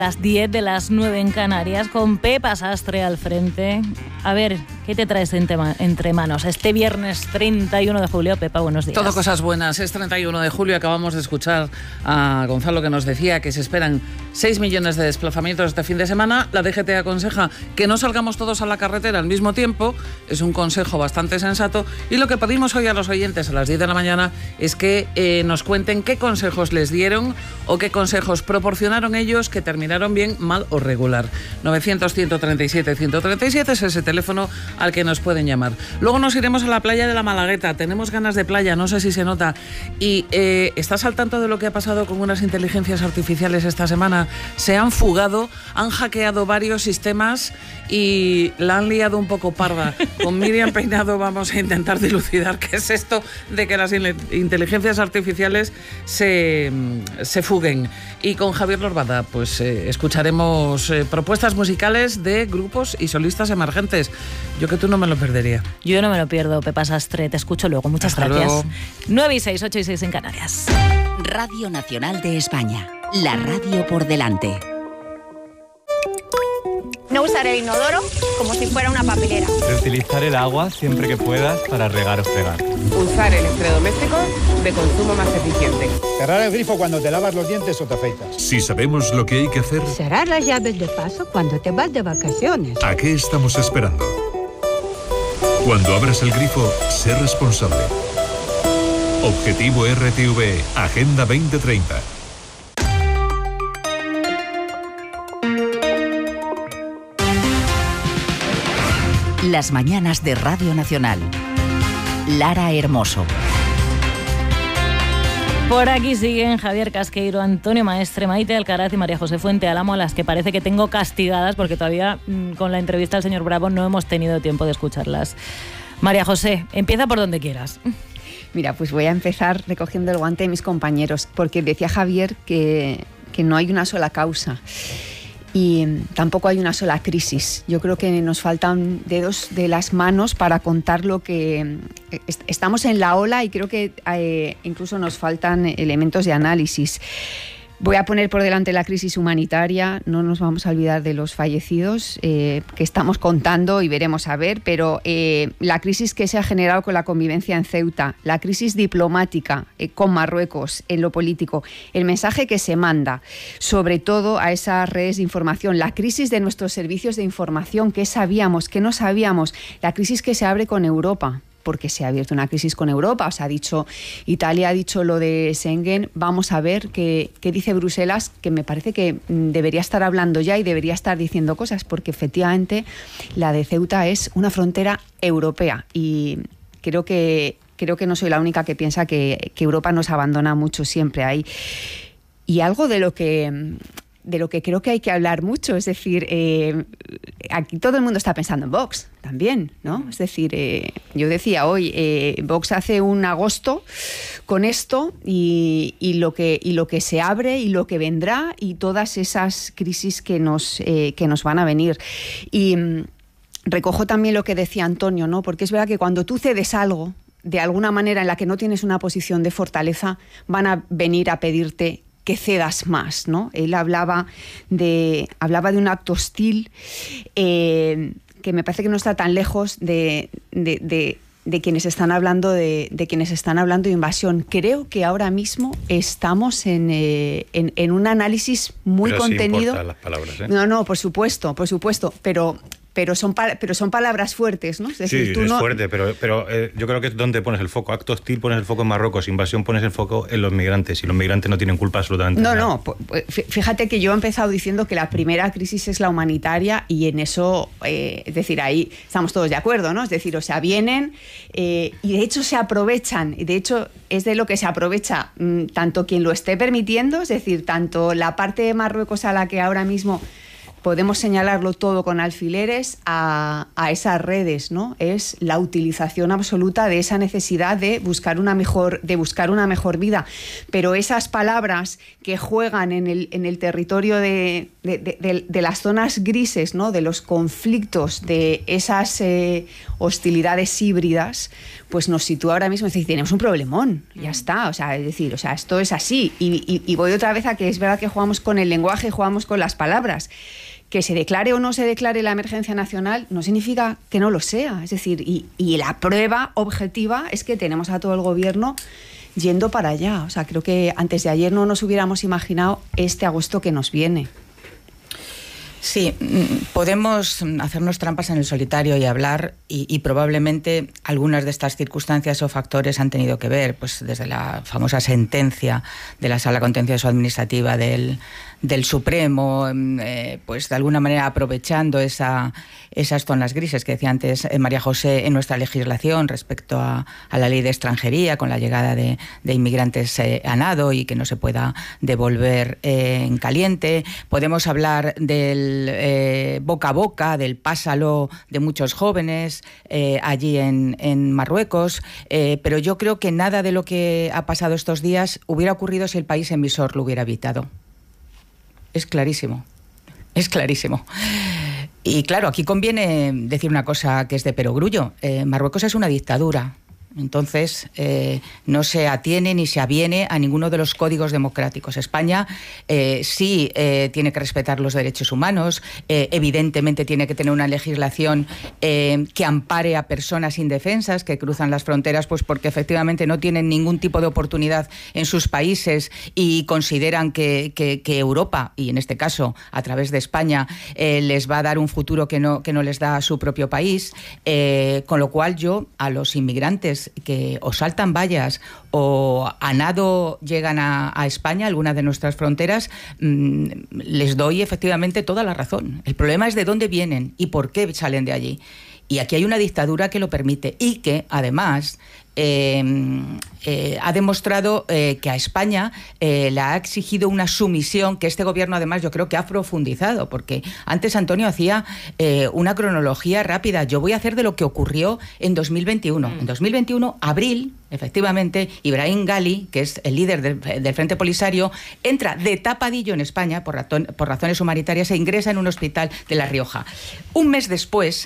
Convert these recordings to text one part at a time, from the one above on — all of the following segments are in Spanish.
Las 10 de las 9 en Canarias, con Pepa Sastre al frente. A ver, ¿qué te traes entre manos este viernes 31 de julio? Pepa, buenos días. Todo cosas buenas. Es 31 de julio. Acabamos de escuchar a Gonzalo que nos decía que se esperan 6 millones de desplazamientos este fin de semana. La DGT aconseja que no salgamos todos a la carretera al mismo tiempo. Es un consejo bastante sensato. Y lo que pedimos hoy a los oyentes a las 10 de la mañana es que nos cuenten qué consejos les dieron o qué consejos proporcionaron ellos que terminaron bien, mal o regular. 900-137-137 es ese teléfono al que nos pueden llamar. Luego nos iremos a la playa de la Malagueta. Tenemos ganas de playa, no sé si se nota. Y ¿estás al tanto de lo que ha pasado con unas inteligencias artificiales esta semana? Se han fugado, han hackeado varios sistemas y la han liado un poco parda. Con Miriam Peinado vamos a intentar dilucidar qué es esto de que las inteligencias artificiales se fuguen. Y con Javier Lorbada, pues escucharemos propuestas musicales de grupos y solistas emergentes. Yo que tú no me lo perdería. Yo no me lo pierdo, Pepa Sastre. Te escucho luego. Muchas Hasta gracias. Luego. 9 y 6, 8 y 6 en Canarias. Radio Nacional de España. La radio por delante. No usar el inodoro como si fuera una papelera. Reutilizar el agua siempre que puedas para regar o fregar. Usar el electrodoméstico de consumo más eficiente. Cerrar el grifo cuando te lavas los dientes o te afeitas. Si sabemos lo que hay que hacer, cerrar las llaves de paso cuando te vas de vacaciones. ¿a qué estamos esperando? Cuando abras el grifo, sé responsable. Objetivo RTV, Agenda 2030. Las mañanas de Radio Nacional. Lara Hermoso. Por aquí siguen Javier Casqueiro, Antonio Maestre, Maite Alcaraz y María José Fuente Álamo, a las que parece que tengo castigadas porque todavía con la entrevista al señor Bravo no hemos tenido tiempo de escucharlas. María José, empieza por donde quieras. Mira, pues voy a empezar recogiendo el guante de mis compañeros, porque decía Javier que no hay una sola causa. Y tampoco hay una sola crisis. Yo creo que nos faltan dedos de las manos para contar lo que... Estamos en la ola y creo que incluso nos faltan elementos de análisis. Voy a poner por delante la crisis humanitaria, no nos vamos a olvidar de los fallecidos que estamos contando y veremos a ver, pero la crisis que se ha generado con la convivencia en Ceuta, la crisis diplomática con Marruecos en lo político, el mensaje que se manda, sobre todo a esas redes de información, la crisis de nuestros servicios de información, qué sabíamos, qué no sabíamos, la crisis que se abre con Europa, porque se ha abierto una crisis con Europa. O sea, Italia ha dicho lo de Schengen. Vamos a ver qué dice Bruselas, que me parece que debería estar hablando ya y debería estar diciendo cosas, porque efectivamente la de Ceuta es una frontera europea y creo que no soy la única que piensa que Europa nos abandona mucho siempre ahí. Y algo de lo que creo que hay que hablar mucho, es decir, aquí todo el mundo está pensando en Vox también, ¿no? Es decir, yo decía hoy, Vox hace un agosto con esto y lo que se abre y lo que vendrá y todas esas crisis que nos van a venir. Y recojo también lo que decía Antonio, ¿no? Porque es verdad que cuando tú cedes algo, de alguna manera en la que no tienes una posición de fortaleza, van a venir a pedirte que cedas más, ¿no? Él hablaba de un acto hostil que me parece que no está tan lejos de quienes están hablando de invasión. Creo que ahora mismo estamos en un análisis muy pero contenido. Sí importan las palabras, ¿eh? No, por supuesto, pero son palabras fuertes, ¿no? Es decir, sí, es fuerte, pero yo creo que es donde pones el foco. Acto hostil pones el foco en Marruecos, invasión pones el foco en los migrantes, y los migrantes no tienen culpa absolutamente nada. No, fíjate que yo he empezado diciendo que la primera crisis es la humanitaria y en eso, es decir, ahí estamos todos de acuerdo, ¿no? Es decir, o sea, vienen y de hecho se aprovechan, y de hecho es de lo que se aprovecha tanto quien lo esté permitiendo, es decir, tanto la parte de Marruecos a la que ahora mismo podemos señalarlo todo con alfileres a esas redes, ¿no? Es la utilización absoluta de esa necesidad de buscar una mejor vida. Pero esas palabras que juegan en el territorio de las zonas grises, ¿no? De los conflictos, de esas hostilidades híbridas, pues nos sitúa ahora mismo. Es decir, tenemos un problemón, ya está. O sea, esto es así. Y voy otra vez a que es verdad que jugamos con el lenguaje, jugamos con las palabras. Que se declare o no se declare la emergencia nacional no significa que no lo sea. Es decir, y la prueba objetiva es que tenemos a todo el gobierno yendo para allá. O sea, creo que antes de ayer no nos hubiéramos imaginado este agosto que nos viene. Sí, podemos hacernos trampas en el solitario y hablar y probablemente algunas de estas circunstancias o factores han tenido que ver, pues desde la famosa sentencia de la Sala Contencioso Administrativa del Supremo, pues de alguna manera aprovechando esas zonas grises que decía antes María José en nuestra legislación respecto a la ley de extranjería, con la llegada de inmigrantes a nado y que no se pueda devolver en caliente. Podemos hablar del boca a boca, del pásalo de muchos jóvenes allí en Marruecos, pero yo creo que nada de lo que ha pasado estos días hubiera ocurrido si el país emisor lo hubiera evitado. Es clarísimo, es clarísimo. Y claro, aquí conviene decir una cosa que es de perogrullo. Marruecos es una dictadura. Entonces, no se atiene ni se aviene a ninguno de los códigos democráticos. España sí tiene que respetar los derechos humanos, evidentemente tiene que tener una legislación que ampare a personas indefensas que cruzan las fronteras, pues porque efectivamente no tienen ningún tipo de oportunidad en sus países y consideran que Europa, y en este caso a través de España, les va a dar un futuro que no les da a su propio país, con lo cual yo a los inmigrantes que o saltan vallas o a nado llegan a España, alguna de nuestras fronteras, les doy efectivamente toda la razón. El problema es de dónde vienen y por qué salen de allí. Y aquí hay una dictadura que lo permite y que, además, ha demostrado que a España le ha exigido una sumisión que este gobierno, además, yo creo que ha profundizado, porque antes Antonio hacía una cronología rápida. Yo voy a hacer de lo que ocurrió en 2021. En 2021, abril, efectivamente, Ibrahim Gali, que es el líder del Frente Polisario, entra de tapadillo en España por razones humanitarias e ingresa en un hospital de La Rioja. Un mes después,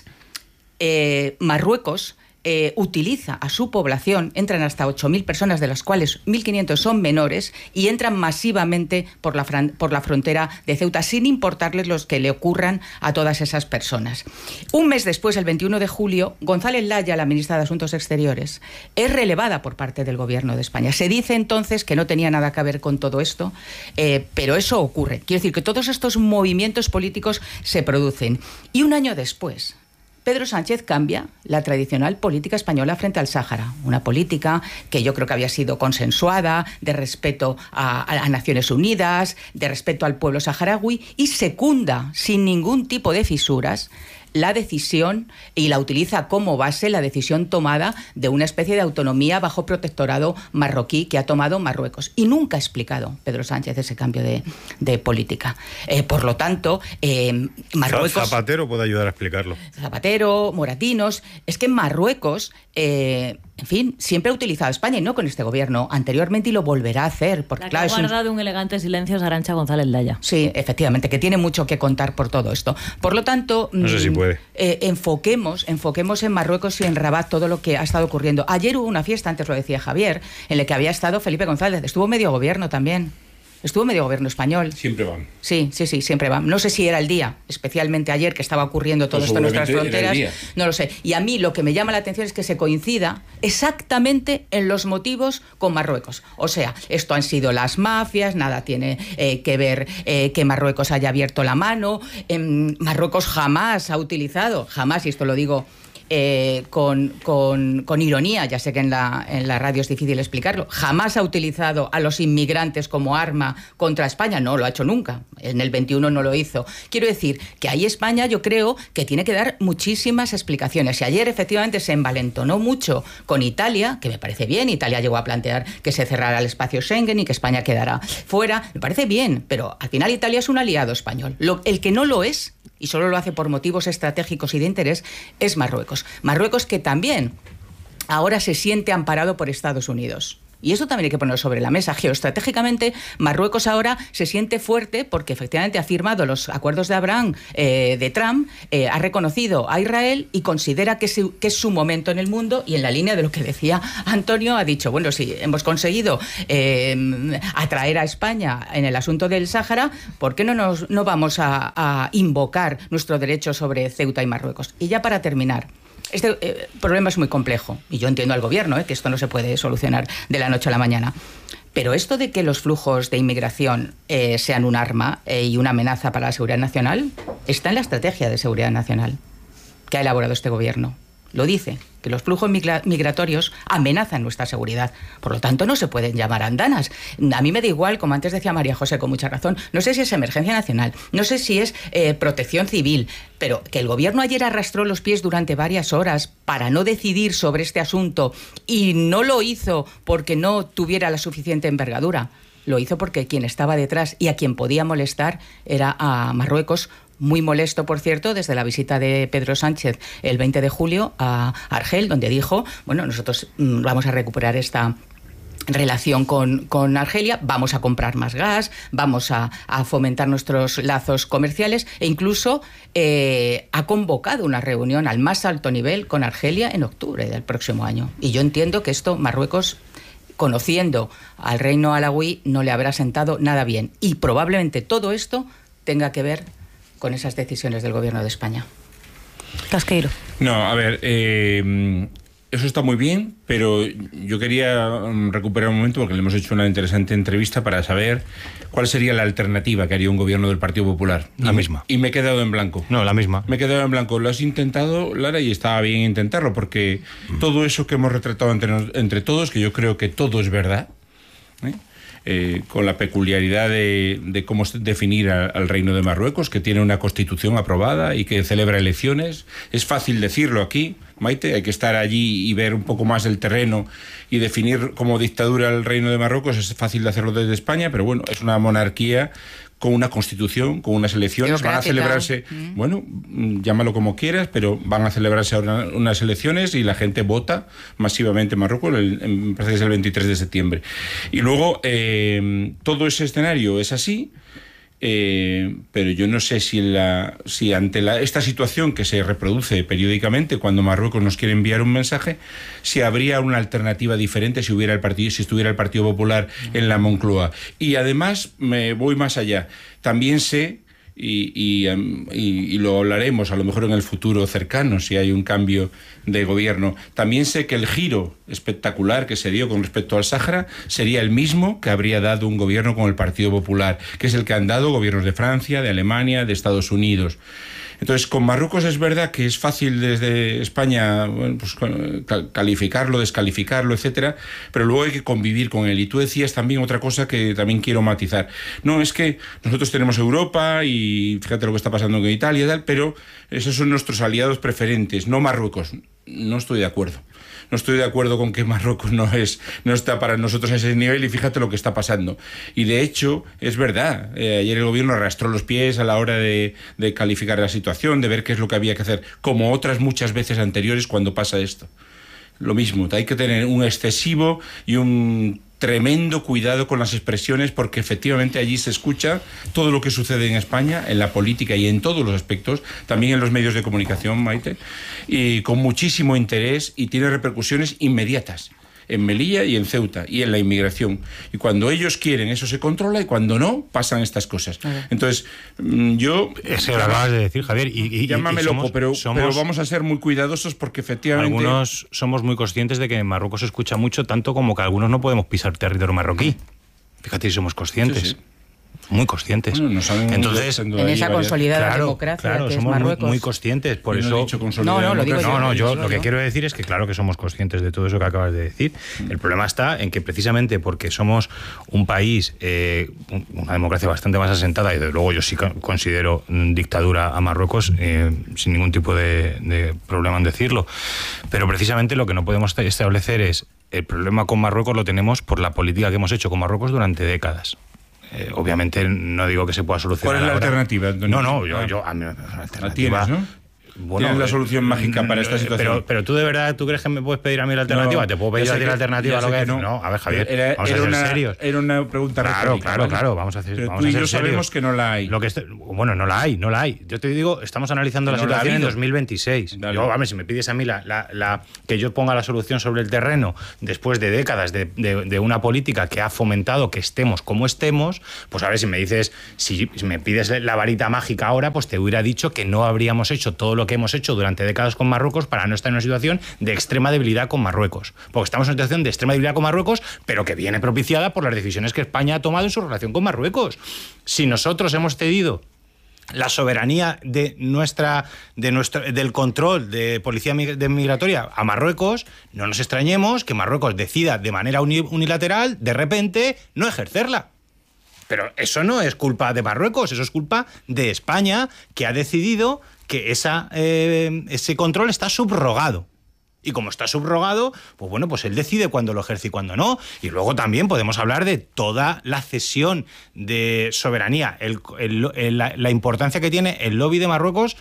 Marruecos utiliza a su población, entran hasta 8.000 personas, de las cuales 1.500 son menores, y entran masivamente por la frontera de Ceuta, sin importarles los que le ocurran a todas esas personas. Un mes después, el 21 de julio, González Laya, la ministra de Asuntos Exteriores, es relevada por parte del Gobierno de España. Se dice entonces que no tenía nada que ver con todo esto, pero eso ocurre. Quiero decir que todos estos movimientos políticos se producen. Y un año después, Pedro Sánchez cambia la tradicional política española frente al Sáhara, una política que yo creo que había sido consensuada, de respeto a Naciones Unidas, de respeto al pueblo saharaui, y secunda sin ningún tipo de fisuras la decisión y la utiliza como base la decisión tomada de una especie de autonomía bajo protectorado marroquí que ha tomado Marruecos. Y nunca ha explicado Pedro Sánchez ese cambio de política. Por lo tanto, Marruecos... Zapatero puede ayudar a explicarlo. Zapatero, Moratinos... Es que Marruecos, en fin, siempre ha utilizado a España y no con este gobierno anteriormente, y lo volverá a hacer. Porque, claro, ha guardado un elegante silencio Arantxa González Laya. Sí, efectivamente, que tiene mucho que contar por todo esto. Por lo tanto... No sé si puede. Enfoquemos en Marruecos y en Rabat todo lo que ha estado ocurriendo. Ayer hubo una fiesta, antes lo decía Javier, en la que había estado Felipe González. Estuvo medio gobierno también. Estuvo medio gobierno español. Siempre van. Sí, siempre van. No sé si era el día, especialmente ayer, que estaba ocurriendo todo esto en nuestras fronteras. No lo sé. Y a mí lo que me llama la atención es que se coincida exactamente en los motivos con Marruecos. O sea, esto han sido las mafias, nada tiene que ver que Marruecos haya abierto la mano. Marruecos jamás ha utilizado, jamás, y esto lo digo con ironía, ya sé que en la radio es difícil explicarlo, jamás ha utilizado a los inmigrantes como arma contra España, no lo ha hecho nunca, en el 21 no lo hizo. Quiero decir que ahí España yo creo que tiene que dar muchísimas explicaciones, y ayer efectivamente se envalentonó mucho con Italia, que me parece bien. Italia llegó a plantear que se cerrara el espacio Schengen y que España quedara fuera, me parece bien, pero al final Italia es un aliado español. El que no lo es y solo lo hace por motivos estratégicos y de interés, es Marruecos. Marruecos que también ahora se siente amparado por Estados Unidos. Y eso también hay que ponerlo sobre la mesa. Geoestratégicamente, Marruecos ahora se siente fuerte porque efectivamente ha firmado los acuerdos de Abraham de Trump, ha reconocido a Israel y considera que es su momento en el mundo, y en la línea de lo que decía Antonio, ha dicho, bueno, si hemos conseguido atraer a España en el asunto del Sáhara, ¿por qué no vamos a invocar nuestro derecho sobre Ceuta y Marruecos? Y ya para terminar, este problema es muy complejo y yo entiendo al gobierno que esto no se puede solucionar de la noche a la mañana. Pero esto de que los flujos de inmigración sean un arma y una amenaza para la seguridad nacional está en la estrategia de seguridad nacional que ha elaborado este gobierno. Lo dice, que los flujos migratorios amenazan nuestra seguridad. Por lo tanto, no se pueden llamar andanas. A mí me da igual, como antes decía María José con mucha razón, no sé si es emergencia nacional, no sé si es protección civil, pero que el gobierno ayer arrastró los pies durante varias horas para no decidir sobre este asunto y no lo hizo porque no tuviera la suficiente envergadura. Lo hizo porque quien estaba detrás y a quien podía molestar era a Marruecos, muy molesto, por cierto, desde la visita de Pedro Sánchez el 20 de julio a Argel, donde dijo, bueno, nosotros vamos a recuperar esta relación con Argelia, vamos a comprar más gas, vamos a fomentar nuestros lazos comerciales e incluso ha convocado una reunión al más alto nivel con Argelia en octubre del próximo año. Y yo entiendo que esto Marruecos, conociendo al reino alauí, no le habrá sentado nada bien. Y probablemente todo esto tenga que ver con esas decisiones del gobierno de España. Casqueiro. No, a ver, eso está muy bien, pero yo quería recuperar un momento porque le hemos hecho una interesante entrevista para saber cuál sería la alternativa que haría un gobierno del Partido Popular. La misma. Y me he quedado en blanco. No, la misma. Me he quedado en blanco. Lo has intentado, Lara, y estaba bien intentarlo, porque todo eso que hemos retratado entre todos, que yo creo que todo es verdad, con la peculiaridad de cómo definir al Reino de Marruecos, que tiene una constitución aprobada y que celebra elecciones. Es fácil decirlo aquí, Maite, hay que estar allí y ver un poco más el terreno y definir como dictadura el Reino de Marruecos. Es fácil de hacerlo desde España, pero bueno, es una monarquía con una constitución, con unas elecciones. Van a celebrarse, bueno, llámalo como quieras, pero van a celebrarse ahora unas elecciones y la gente vota masivamente en Marruecos, me parece que es el 23 de septiembre. Y luego, todo ese escenario es así, pero yo no sé si ante esta situación que se reproduce periódicamente cuando Marruecos nos quiere enviar un mensaje, si habría una alternativa diferente si estuviera el Partido Popular en la Moncloa. Y además me voy más allá. También sé, y lo hablaremos a lo mejor en el futuro cercano si hay un cambio de gobierno, también sé que el giro espectacular que se dio con respecto al Sáhara sería el mismo que habría dado un gobierno con el Partido Popular, que es el que han dado gobiernos de Francia, de Alemania, de Estados Unidos. Entonces, con Marruecos es verdad que es fácil desde España, bueno, pues, calificarlo, descalificarlo, etcétera, pero luego hay que convivir con él. Y tú decías también otra cosa que también quiero matizar. No, es que nosotros tenemos Europa y fíjate lo que está pasando en Italia y tal, pero esos son nuestros aliados preferentes, no Marruecos. No estoy de acuerdo. No estoy de acuerdo con que Marruecos no está para nosotros a ese nivel y fíjate lo que está pasando. Y de hecho, es verdad, ayer el gobierno arrastró los pies a la hora de calificar la situación, de ver qué es lo que había que hacer, como otras muchas veces anteriores cuando pasa esto. Lo mismo, hay que tener un excesivo y un tremendo cuidado con las expresiones porque efectivamente allí se escucha todo lo que sucede en España, en la política y en todos los aspectos, también en los medios de comunicación, Maite, y con muchísimo interés y tiene repercusiones inmediatas en Melilla y en Ceuta y en la inmigración. Y cuando ellos quieren eso se controla y cuando no, pasan estas cosas. Entonces, yo... Eso lo acabas de decir, Javier. Llámame loco, pero vamos a ser muy cuidadosos porque efectivamente... Algunos somos muy conscientes de que en Marruecos se escucha mucho, tanto como que algunos no podemos pisar territorio marroquí. Fíjate si somos conscientes. Sí, sí. Muy conscientes. Bueno, entonces, en esa consolidada democracia que es Marruecos. Somos muy conscientes, por eso... Yo lo que quiero decir es que claro que somos conscientes de todo eso que acabas de decir. El problema está en que precisamente porque somos un país, una democracia bastante más asentada, y desde luego yo sí considero dictadura a Marruecos, sin ningún tipo de problema en decirlo, pero precisamente lo que no podemos establecer es el problema con Marruecos lo tenemos por la política que hemos hecho con Marruecos durante décadas. obviamente no digo que se pueda solucionar. ¿Cuál es la ahora. alternativa, Antonio? No, yo a mí, la alternativa... ¿Tienes, no? Bueno, ¿Tienes la solución mágica para esta situación? Pero tú de verdad, ¿tú crees que me puedes pedir a mí la alternativa? No, ¿Te puedo pedir a ti la alternativa? Lo que no, a ver, Javier, vamos a ser serios. Era una pregunta retórica. Claro, vamos a ser serios. Pero tú y yo sabemos que no la hay. Bueno, no la hay. Yo te digo, estamos analizando la situación en 2026. Yo, a ver, si me pides a mí que yo ponga la solución sobre el terreno después de décadas de una política que ha fomentado que estemos como estemos, pues a ver, si me pides la varita mágica ahora, pues te hubiera dicho que no habríamos hecho todo lo que hemos hecho durante décadas con Marruecos para no estar en una situación de extrema debilidad con Marruecos. Porque estamos en una situación de extrema debilidad con Marruecos, pero que viene propiciada por las decisiones que España ha tomado en su relación con Marruecos. Si nosotros hemos cedido la soberanía del control de policía migratoria a Marruecos, no nos extrañemos que Marruecos decida de manera unilateral, de repente, no ejercerla. Pero eso no es culpa de Marruecos, eso es culpa de España, que ha decidido que ese control está subrogado. Y como está subrogado, pues bueno, pues él decide cuándo lo ejerce y cuándo no. Y luego también podemos hablar de toda la cesión de soberanía, la importancia que tiene el lobby de Marruecos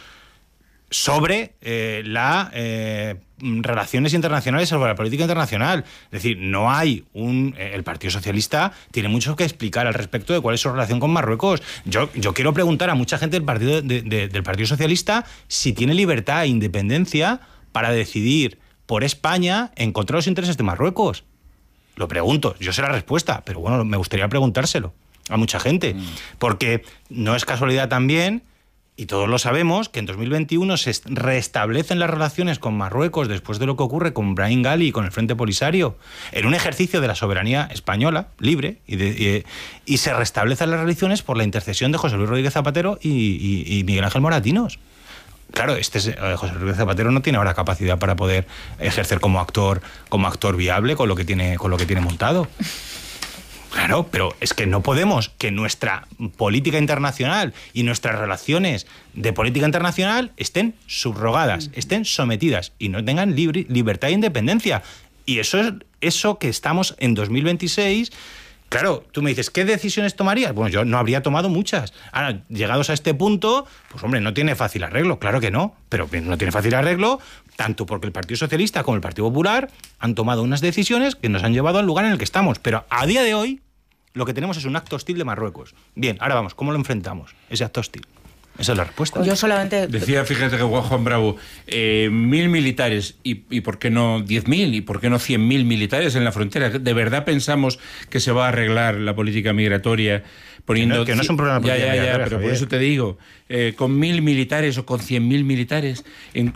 sobre las relaciones internacionales, sobre la política internacional. Es decir, no hay el Partido Socialista tiene mucho que explicar al respecto de cuál es su relación con Marruecos. Yo quiero preguntar a mucha gente del Partido Socialista si tiene libertad e independencia para decidir por España en contra de los intereses de Marruecos. Lo pregunto, yo sé la respuesta, pero bueno, me gustaría preguntárselo a mucha gente, porque no es casualidad también, y todos lo sabemos, que en 2021 se restablecen las relaciones con Marruecos después de lo que ocurre con Brahim Ghali y con el Frente Polisario, en un ejercicio de la soberanía española, libre, y se restablecen las relaciones por la intercesión de José Luis Rodríguez Zapatero y Miguel Ángel Moratinos. Claro, José Rodríguez Zapatero no tiene ahora capacidad para poder ejercer como actor viable con lo que tiene montado. Claro, pero es que no podemos que nuestra política internacional y nuestras relaciones de política internacional estén subrogadas, estén sometidas y no tengan libertad e independencia. Y eso que estamos en 2026... Claro, tú me dices, ¿qué decisiones tomarías? Bueno, yo no habría tomado muchas. Ahora, llegados a este punto, pues hombre, no tiene fácil arreglo, claro que no, pero no tiene fácil arreglo tanto porque el Partido Socialista como el Partido Popular han tomado unas decisiones que nos han llevado al lugar en el que estamos. Pero a día de hoy, lo que tenemos es un acto hostil de Marruecos. Bien, ahora vamos, ¿cómo lo enfrentamos, ese acto hostil? Esa es la respuesta. Yo solamente... Decía, fíjate que Juan Bravo, 1.000 militares y ¿por qué no 10.000? ¿Y por qué no 100.000 militares en la frontera? ¿De verdad pensamos que se va a arreglar la política migratoria poniendo... Que no es un problema político. Ya, pero por eso te digo, con 1.000 militares o con 100.000 militares,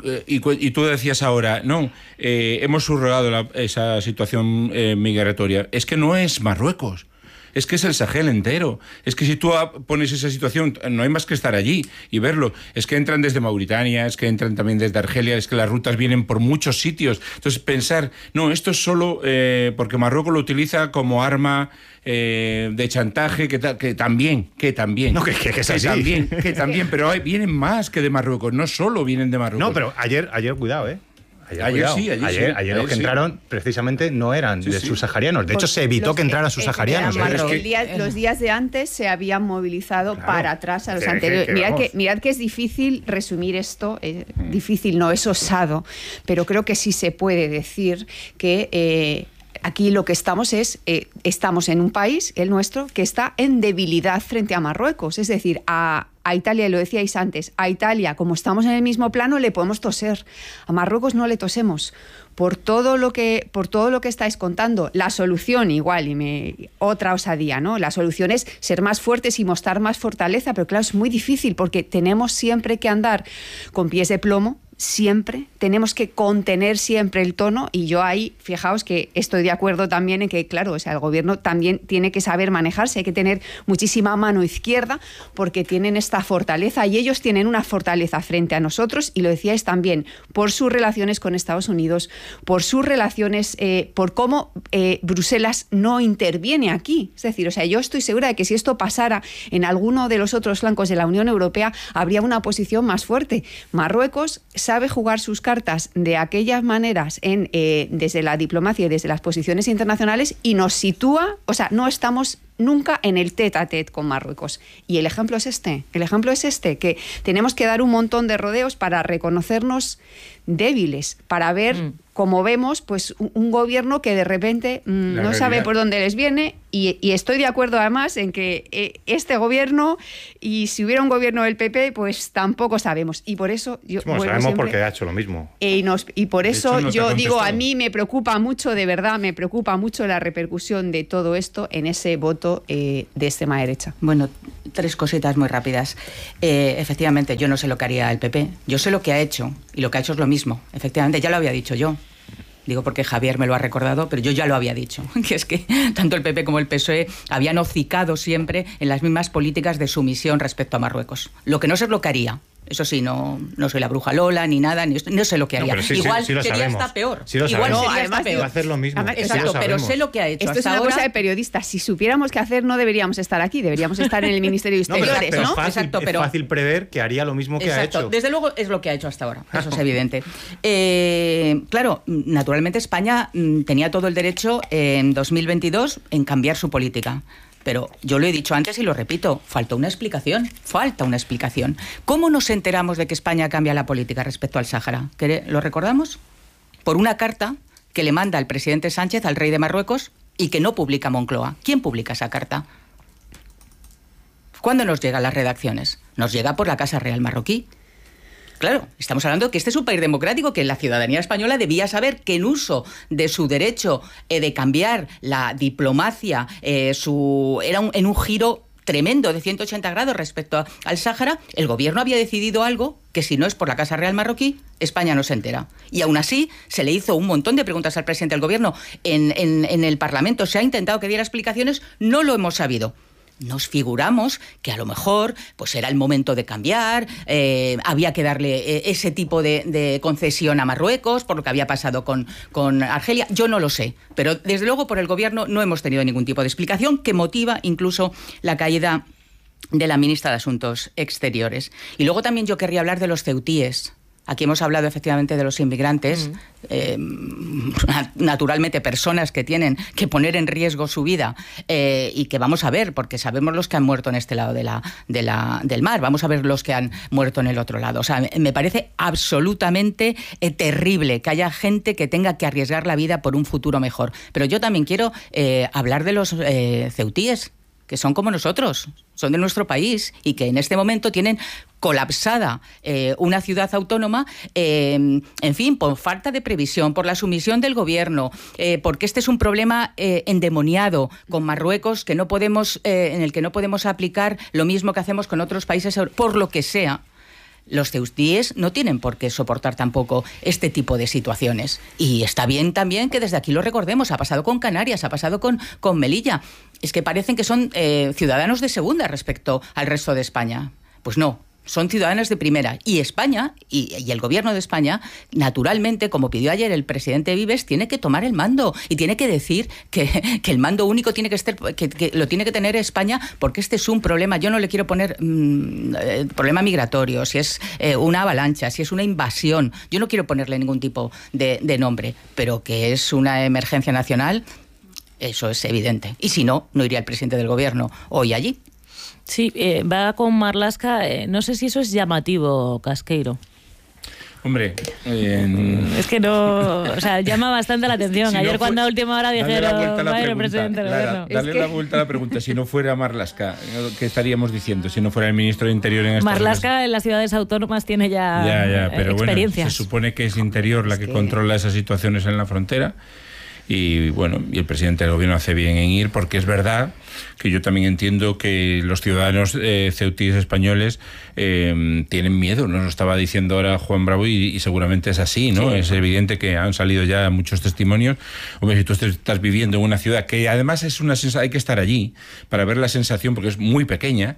y tú decías ahora, no, hemos subrogado esa situación migratoria. Es que no es Marruecos. Es que es el Sahel entero. Es que si tú pones esa situación, no hay más que estar allí y verlo. Es que entran desde Mauritania, es que entran también desde Argelia, es que las rutas vienen por muchos sitios. Entonces pensar, no, esto es solo porque Marruecos lo utiliza como arma de chantaje, que también. No, que es así. Que también, pero vienen más que de Marruecos, no solo vienen de Marruecos. No, pero ayer cuidado, Ayer los que entraron precisamente no eran de subsaharianos. De hecho, se evitó que entraran subsaharianos. Los días de antes se habían movilizado para atrás a los anteriores. Mirad que es difícil resumir esto, difícil, no es osado, pero creo que sí se puede decir que... Aquí lo que estamos estamos en un país, el nuestro, que está en debilidad frente a Marruecos. Es decir, a Italia, lo decíais antes, a Italia, como estamos en el mismo plano, le podemos toser. A Marruecos no le tosemos. Por todo lo que estáis contando, la solución igual, otra osadía, ¿no? La solución es ser más fuertes y mostrar más fortaleza, pero claro, es muy difícil porque tenemos siempre que andar con pies de plomo, siempre, tenemos que contener siempre el tono, y yo ahí, fijaos que estoy de acuerdo también en que, claro, o sea, el gobierno también tiene que saber manejarse, hay que tener muchísima mano izquierda porque tienen esta fortaleza y ellos tienen una fortaleza frente a nosotros, y lo decíais también, por sus relaciones con Estados Unidos, por sus relaciones, por cómo Bruselas no interviene aquí. Es decir, o sea, yo estoy segura de que si esto pasara en alguno de los otros flancos de la Unión Europea, habría una posición más fuerte. Marruecos sabe jugar sus cartas de aquellas maneras desde la diplomacia y desde las posiciones internacionales, y nos sitúa, o sea, no estamos nunca en el tête-à-tête con Marruecos. Y el ejemplo es este, que tenemos que dar un montón de rodeos para reconocernos débiles, para ver, como vemos, pues un gobierno que de repente no sabe por dónde les viene, y estoy de acuerdo además en que este gobierno, y si hubiera un gobierno del PP, pues tampoco sabemos. Y por eso yo... Bueno, sabemos siempre, porque ha hecho lo mismo. Y por eso yo digo, a mí me preocupa mucho, de verdad, me preocupa mucho la repercusión de todo esto en ese voto de extrema derecha. Bueno, 3 cositas muy rápidas. Efectivamente, yo no sé lo que haría el PP. Yo sé lo que ha hecho, y lo que ha hecho es lo mismo. Efectivamente, ya lo había dicho yo. Digo porque Javier me lo ha recordado, pero yo ya lo había dicho, que es que tanto el PP como el PSOE habían hocicado siempre en las mismas políticas de sumisión respecto a Marruecos. Lo que no sé es lo que haría. Eso sí, no soy la bruja Lola ni nada, no sé lo que haría. Igual sería hasta peor. Sí lo Igual sabemos. sería hasta peor. Va a hacer lo mismo. Exacto, pero sé lo que ha hecho. Esto hasta es una ahora. cosa de periodistas. Si supiéramos qué hacer, no deberíamos estar aquí. Deberíamos estar en el Ministerio de Exteriores, pero ¿no? Es fácil prever que haría lo mismo que ha hecho. Desde luego es lo que ha hecho hasta ahora. Eso es evidente. Claro, naturalmente España tenía todo el derecho en 2022 en cambiar su política. Pero yo lo he dicho antes y lo repito, falta una explicación. ¿Cómo nos enteramos de que España cambia la política respecto al Sáhara? ¿Lo recordamos? Por una carta que le manda el presidente Sánchez al rey de Marruecos y que no publica Moncloa. ¿Quién publica esa carta? ¿Cuándo nos llegan las redacciones? Nos llega por la Casa Real marroquí. Claro, estamos hablando de que este es un país democrático, que la ciudadanía española debía saber que en uso de su derecho de cambiar la diplomacia, era en un giro tremendo de 180 grados respecto al Sáhara, el gobierno había decidido algo que si no es por la Casa Real marroquí, España no se entera. Y aún así se le hizo un montón de preguntas al presidente del gobierno. En el Parlamento se ha intentado que diera explicaciones, no lo hemos sabido. Nos figuramos que a lo mejor pues era el momento de cambiar, había que darle ese tipo de concesión a Marruecos por lo que había pasado con Argelia. Yo no lo sé, pero desde luego por el gobierno no hemos tenido ningún tipo de explicación que motiva incluso la caída de la ministra de Asuntos Exteriores. Y luego también yo querría hablar de los ceutíes. Aquí hemos hablado efectivamente de los inmigrantes, naturalmente personas que tienen que poner en riesgo su vida y que vamos a ver, porque sabemos los que han muerto en este lado del mar, vamos a ver los que han muerto en el otro lado. O sea, me parece absolutamente terrible que haya gente que tenga que arriesgar la vida por un futuro mejor. Pero yo también quiero hablar de los ceutíes, que son como nosotros, son de nuestro país y que en este momento tienen colapsada una ciudad autónoma, en fin, por falta de previsión, por la sumisión del gobierno, porque este es un problema endemoniado con Marruecos que no podemos, en el que no podemos aplicar lo mismo que hacemos con otros países, por lo que sea. Los ceutíes no tienen por qué soportar tampoco este tipo de situaciones. Y está bien también que desde aquí lo recordemos. Ha pasado con Canarias, ha pasado con Melilla. Es que parecen que son ciudadanos de segunda respecto al resto de España. Pues no. Son ciudadanos de primera. Y España, y el gobierno de España, naturalmente, como pidió ayer el presidente Vives, tiene que tomar el mando y tiene que decir que el mando único tiene que estar, que lo tiene que tener España, porque este es un problema. Yo no le quiero poner problema migratorio, si es una avalancha, si es una invasión. Yo no quiero ponerle ningún tipo de nombre, pero que es una emergencia nacional, eso es evidente. Y si no, no iría el presidente del gobierno hoy allí. Sí, va con Marlaska. No sé si eso es llamativo, Casqueiro. Hombre, es que no, o sea, llama bastante la atención. Ayer no cuando a última hora dijeron, vaya presidente del gobierno. Darle la vuelta a la pregunta, si no fuera Marlaska, ¿qué estaríamos diciendo? Si no fuera el ministro de Interior en esta Marlaska en las ciudades autónomas tiene ya pero experiencias. Bueno, se supone que es Interior la que controla esas situaciones en la frontera. Y bueno, y el presidente del gobierno hace bien en ir, porque es verdad que yo también entiendo que los ciudadanos ceutíes españoles tienen miedo. Nos lo estaba diciendo ahora Juan Bravo y seguramente es así, ¿no? Sí. Es evidente que han salido ya muchos testimonios. Hombre, si tú estás viviendo en una ciudad que además es una sensación, hay que estar allí para ver la sensación, porque es muy pequeña,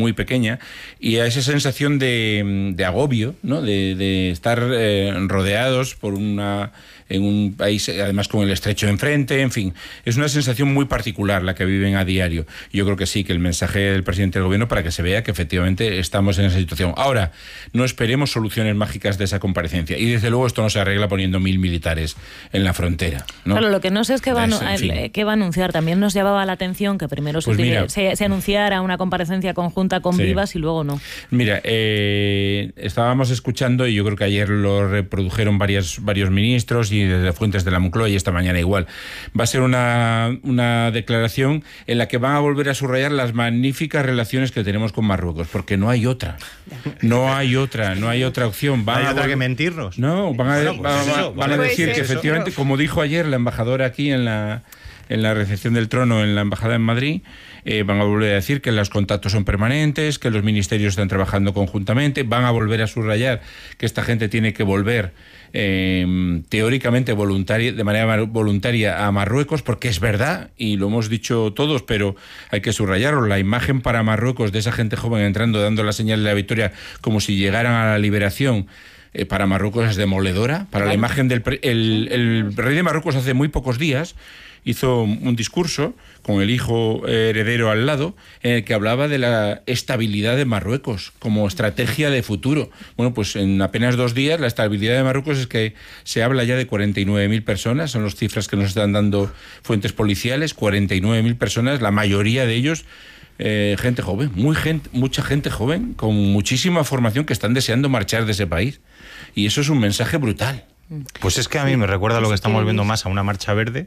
y a esa sensación de agobio, ¿no? De estar rodeados por una en un país, además con el estrecho enfrente, en fin, es una sensación muy particular la que viven a diario. Yo creo que sí, que el mensaje del presidente del gobierno para que se vea que efectivamente estamos en esa situación. Ahora, no esperemos soluciones mágicas de esa comparecencia, y desde luego esto no se arregla poniendo 1.000 militares en la frontera, ¿no? Claro, lo que no sé es qué va a anunciar. También nos llamaba la atención que primero se anunciara una comparecencia conjunta con Vivas y luego no. Mira, estábamos escuchando, y yo creo que ayer lo reprodujeron varios ministros y desde fuentes de la Moncloa, y esta mañana igual. Va a ser una declaración en la que van a volver a subrayar las magníficas relaciones que tenemos con Marruecos, porque no hay otra. No hay otra opción. ¿Hay otra que mentirnos? No, van a decir que efectivamente, como dijo ayer la embajadora aquí en la recepción del trono en la embajada en Madrid, van a volver a decir que los contactos son permanentes, que los ministerios están trabajando conjuntamente, van a volver a subrayar que esta gente tiene que volver teóricamente de manera voluntaria a Marruecos, porque es verdad, y lo hemos dicho todos, pero hay que subrayarlo, la imagen para Marruecos de esa gente joven entrando, dando la señal de la victoria como si llegaran a la liberación, para Marruecos es demoledora. Para la imagen del el rey de Marruecos hace muy pocos días hizo un discurso con el hijo heredero al lado, en el que hablaba de la estabilidad de Marruecos como estrategia de futuro. Bueno, pues en apenas 2 días la estabilidad de Marruecos es que se habla ya de 49.000 personas, son las cifras que nos están dando fuentes policiales, 49.000 personas, la mayoría de ellos gente joven, mucha gente joven, con muchísima formación, que están deseando marchar de ese país. Y eso es un mensaje brutal. Pues es que a mí me recuerda lo que estamos viendo más a una marcha verde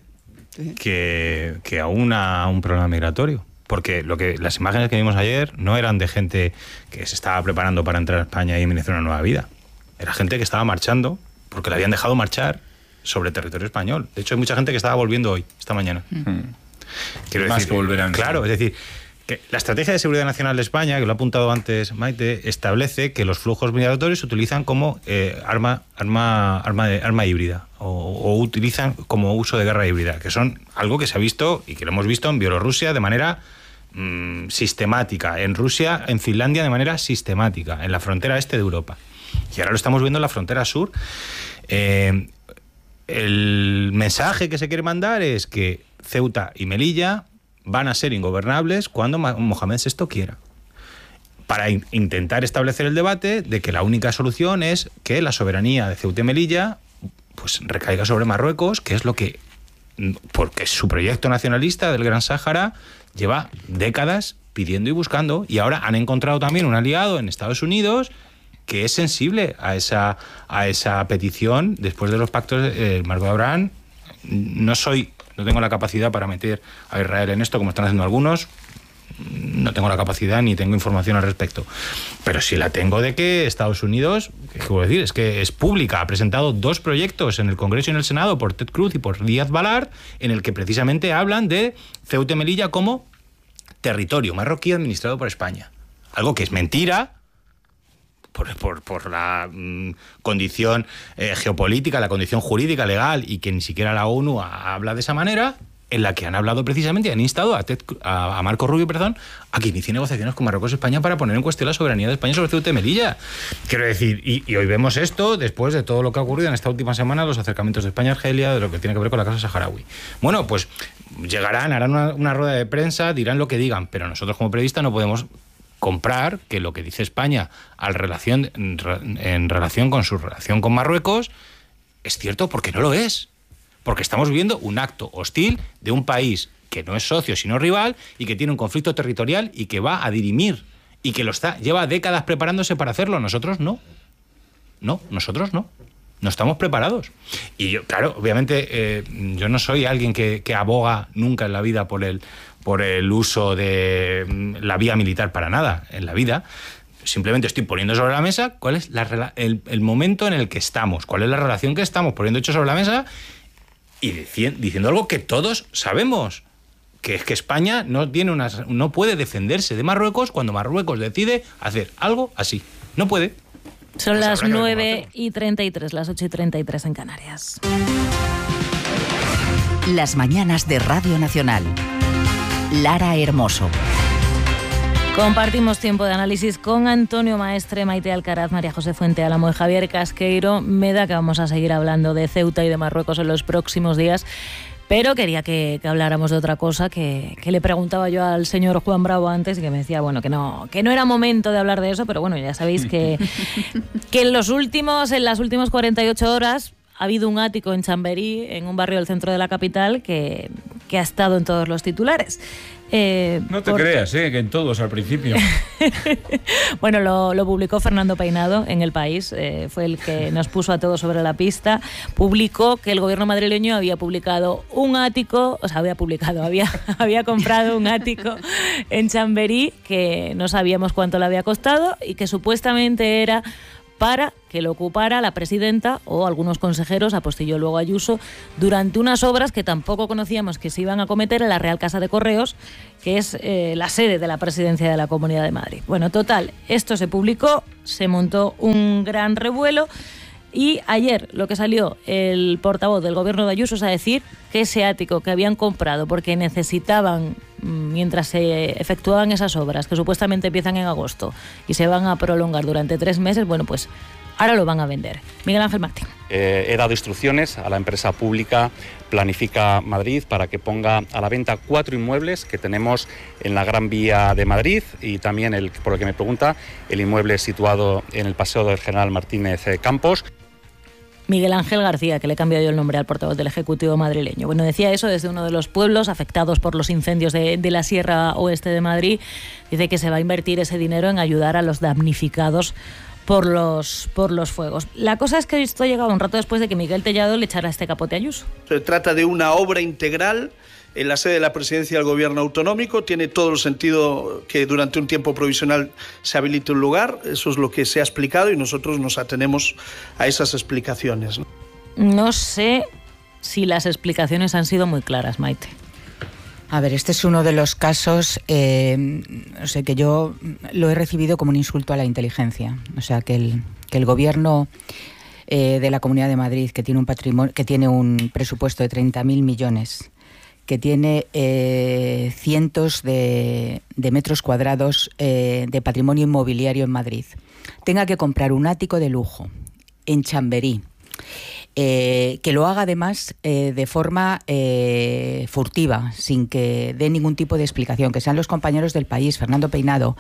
que a un problema migratorio. Porque las imágenes que vimos ayer no eran de gente que se estaba preparando para entrar a España y iniciar una nueva vida. Era gente que estaba marchando porque la habían dejado marchar sobre territorio español. De hecho, hay mucha gente que estaba volviendo hoy, esta mañana. Quiero más decir, que volverán. Claro, es decir, que la Estrategia de Seguridad Nacional de España, que lo ha apuntado antes Maite, establece que los flujos migratorios se utilizan como arma híbrida o utilizan como uso de guerra híbrida, que son algo que se ha visto y que lo hemos visto en Bielorrusia de manera sistemática, en Rusia, en Finlandia de manera sistemática, en la frontera este de Europa. Y ahora lo estamos viendo en la frontera sur. El mensaje que se quiere mandar es que Ceuta y Melilla van a ser ingobernables cuando Mohamed VI quiera, para intentar establecer el debate de que la única solución es que la soberanía de Ceuta y Melilla pues recaiga sobre Marruecos, que es lo que, porque su proyecto nacionalista del Gran Sáhara lleva décadas pidiendo y buscando, y ahora han encontrado también un aliado en Estados Unidos que es sensible a esa petición después de los pactos del Marco de Abraham. No tengo la capacidad para meter a Israel en esto, como están haciendo algunos. No tengo la capacidad ni tengo información al respecto. Pero sí la tengo de que Estados Unidos, ¿qué puedo decir? Es que es pública. Ha presentado 2 proyectos en el Congreso y en el Senado por Ted Cruz y por Díaz Balart, en el que precisamente hablan de Ceuta y Melilla como territorio marroquí administrado por España. Algo que es mentira, por la condición geopolítica, la condición jurídica, legal, y que ni siquiera la ONU habla de esa manera, en la que han hablado precisamente y han instado a Marco Rubio, a que inicie negociaciones con Marruecos y España para poner en cuestión la soberanía de España sobre Ceuta y Melilla. Quiero decir, y hoy vemos esto después de todo lo que ha ocurrido en esta última semana, los acercamientos de España a Argelia, de lo que tiene que ver con la causa saharaui. Bueno, pues llegarán, harán una rueda de prensa, dirán lo que digan, pero nosotros como periodistas no podemos comprar que lo que dice España en relación con su relación con Marruecos es cierto, porque no lo es. Porque estamos viviendo un acto hostil de un país que no es socio sino rival y que tiene un conflicto territorial y que va a dirimir y que lleva décadas preparándose para hacerlo. Nosotros no. No, nosotros no. No estamos preparados. Y yo, claro, obviamente yo no soy alguien que aboga nunca en la vida por el uso de la vía militar para nada en la vida. Simplemente estoy poniendo sobre la mesa cuál es el momento en el que estamos, cuál es la relación que estamos poniendo hecho sobre la mesa y diciendo algo que todos sabemos, que es que España no puede defenderse de Marruecos cuando Marruecos decide hacer algo así. No puede. Son las 9:33, las 8:33 en Canarias. Las mañanas de Radio Nacional. Lara Hermoso. Compartimos tiempo de análisis con Antonio Maestre, Maite Alcaraz, María José Fuente Álamo y Javier Casqueiro. Me da que vamos a seguir hablando de Ceuta y de Marruecos en los próximos días, pero quería que habláramos de otra cosa que le preguntaba yo al señor Juan Bravo antes y que me decía, bueno, que no era momento de hablar de eso, pero bueno, ya sabéis que en las últimas 48 horas ha habido un ático en Chamberí, en un barrio del centro de la capital, que ha estado en todos los titulares. No te creas, que en todos al principio. Bueno, lo publicó Fernando Peinado en El País, fue el que nos puso a todos sobre la pista. Publicó que el gobierno madrileño había publicado un ático, había comprado un ático en Chamberí, que no sabíamos cuánto le había costado y que supuestamente era para que lo ocupara la presidenta o algunos consejeros, apostilló luego Ayuso, durante unas obras que tampoco conocíamos que se iban a cometer en la Real Casa de Correos, que es la sede de la presidencia de la Comunidad de Madrid. Bueno, total, esto se publicó, se montó un gran revuelo y ayer lo que salió el portavoz del gobierno de Ayuso es a decir que ese ático que habían comprado porque necesitaban, mientras se efectuaban esas obras, que supuestamente empiezan en agosto y se van a prolongar durante 3 meses, bueno, pues ahora lo van a vender. Miguel Ángel Martín. He dado instrucciones a la empresa pública Planifica Madrid para que ponga a la venta 4 inmuebles que tenemos en la Gran Vía de Madrid y también, por lo que me pregunta, el inmueble situado en el Paseo del General Martínez Campos. Miguel Ángel García, que le he cambiado yo el nombre al portavoz del Ejecutivo madrileño. Bueno, decía eso desde uno de los pueblos afectados por los incendios de la Sierra Oeste de Madrid. Dice que se va a invertir ese dinero en ayudar a los damnificados por los fuegos. La cosa es que esto ha llegado un rato después de que Miguel Tellado le echara este capote a Ayuso. Se trata de una obra integral en la sede de la presidencia del gobierno autonómico. Tiene todo el sentido que durante un tiempo provisional se habilite un lugar. Eso es lo que se ha explicado y nosotros nos atenemos a esas explicaciones. No sé si las explicaciones han sido muy claras, Maite. A ver, este es uno de los casos, que yo lo he recibido como un insulto a la inteligencia. O sea, que el gobierno de la Comunidad de Madrid, que tiene un patrimonio, que tiene un presupuesto de 30.000 millones, que tiene cientos de metros cuadrados de patrimonio inmobiliario en Madrid, tenga que comprar un ático de lujo en Chamberí, que lo haga además de forma furtiva, sin que dé ningún tipo de explicación, que sean los compañeros del País, Fernando Peinado,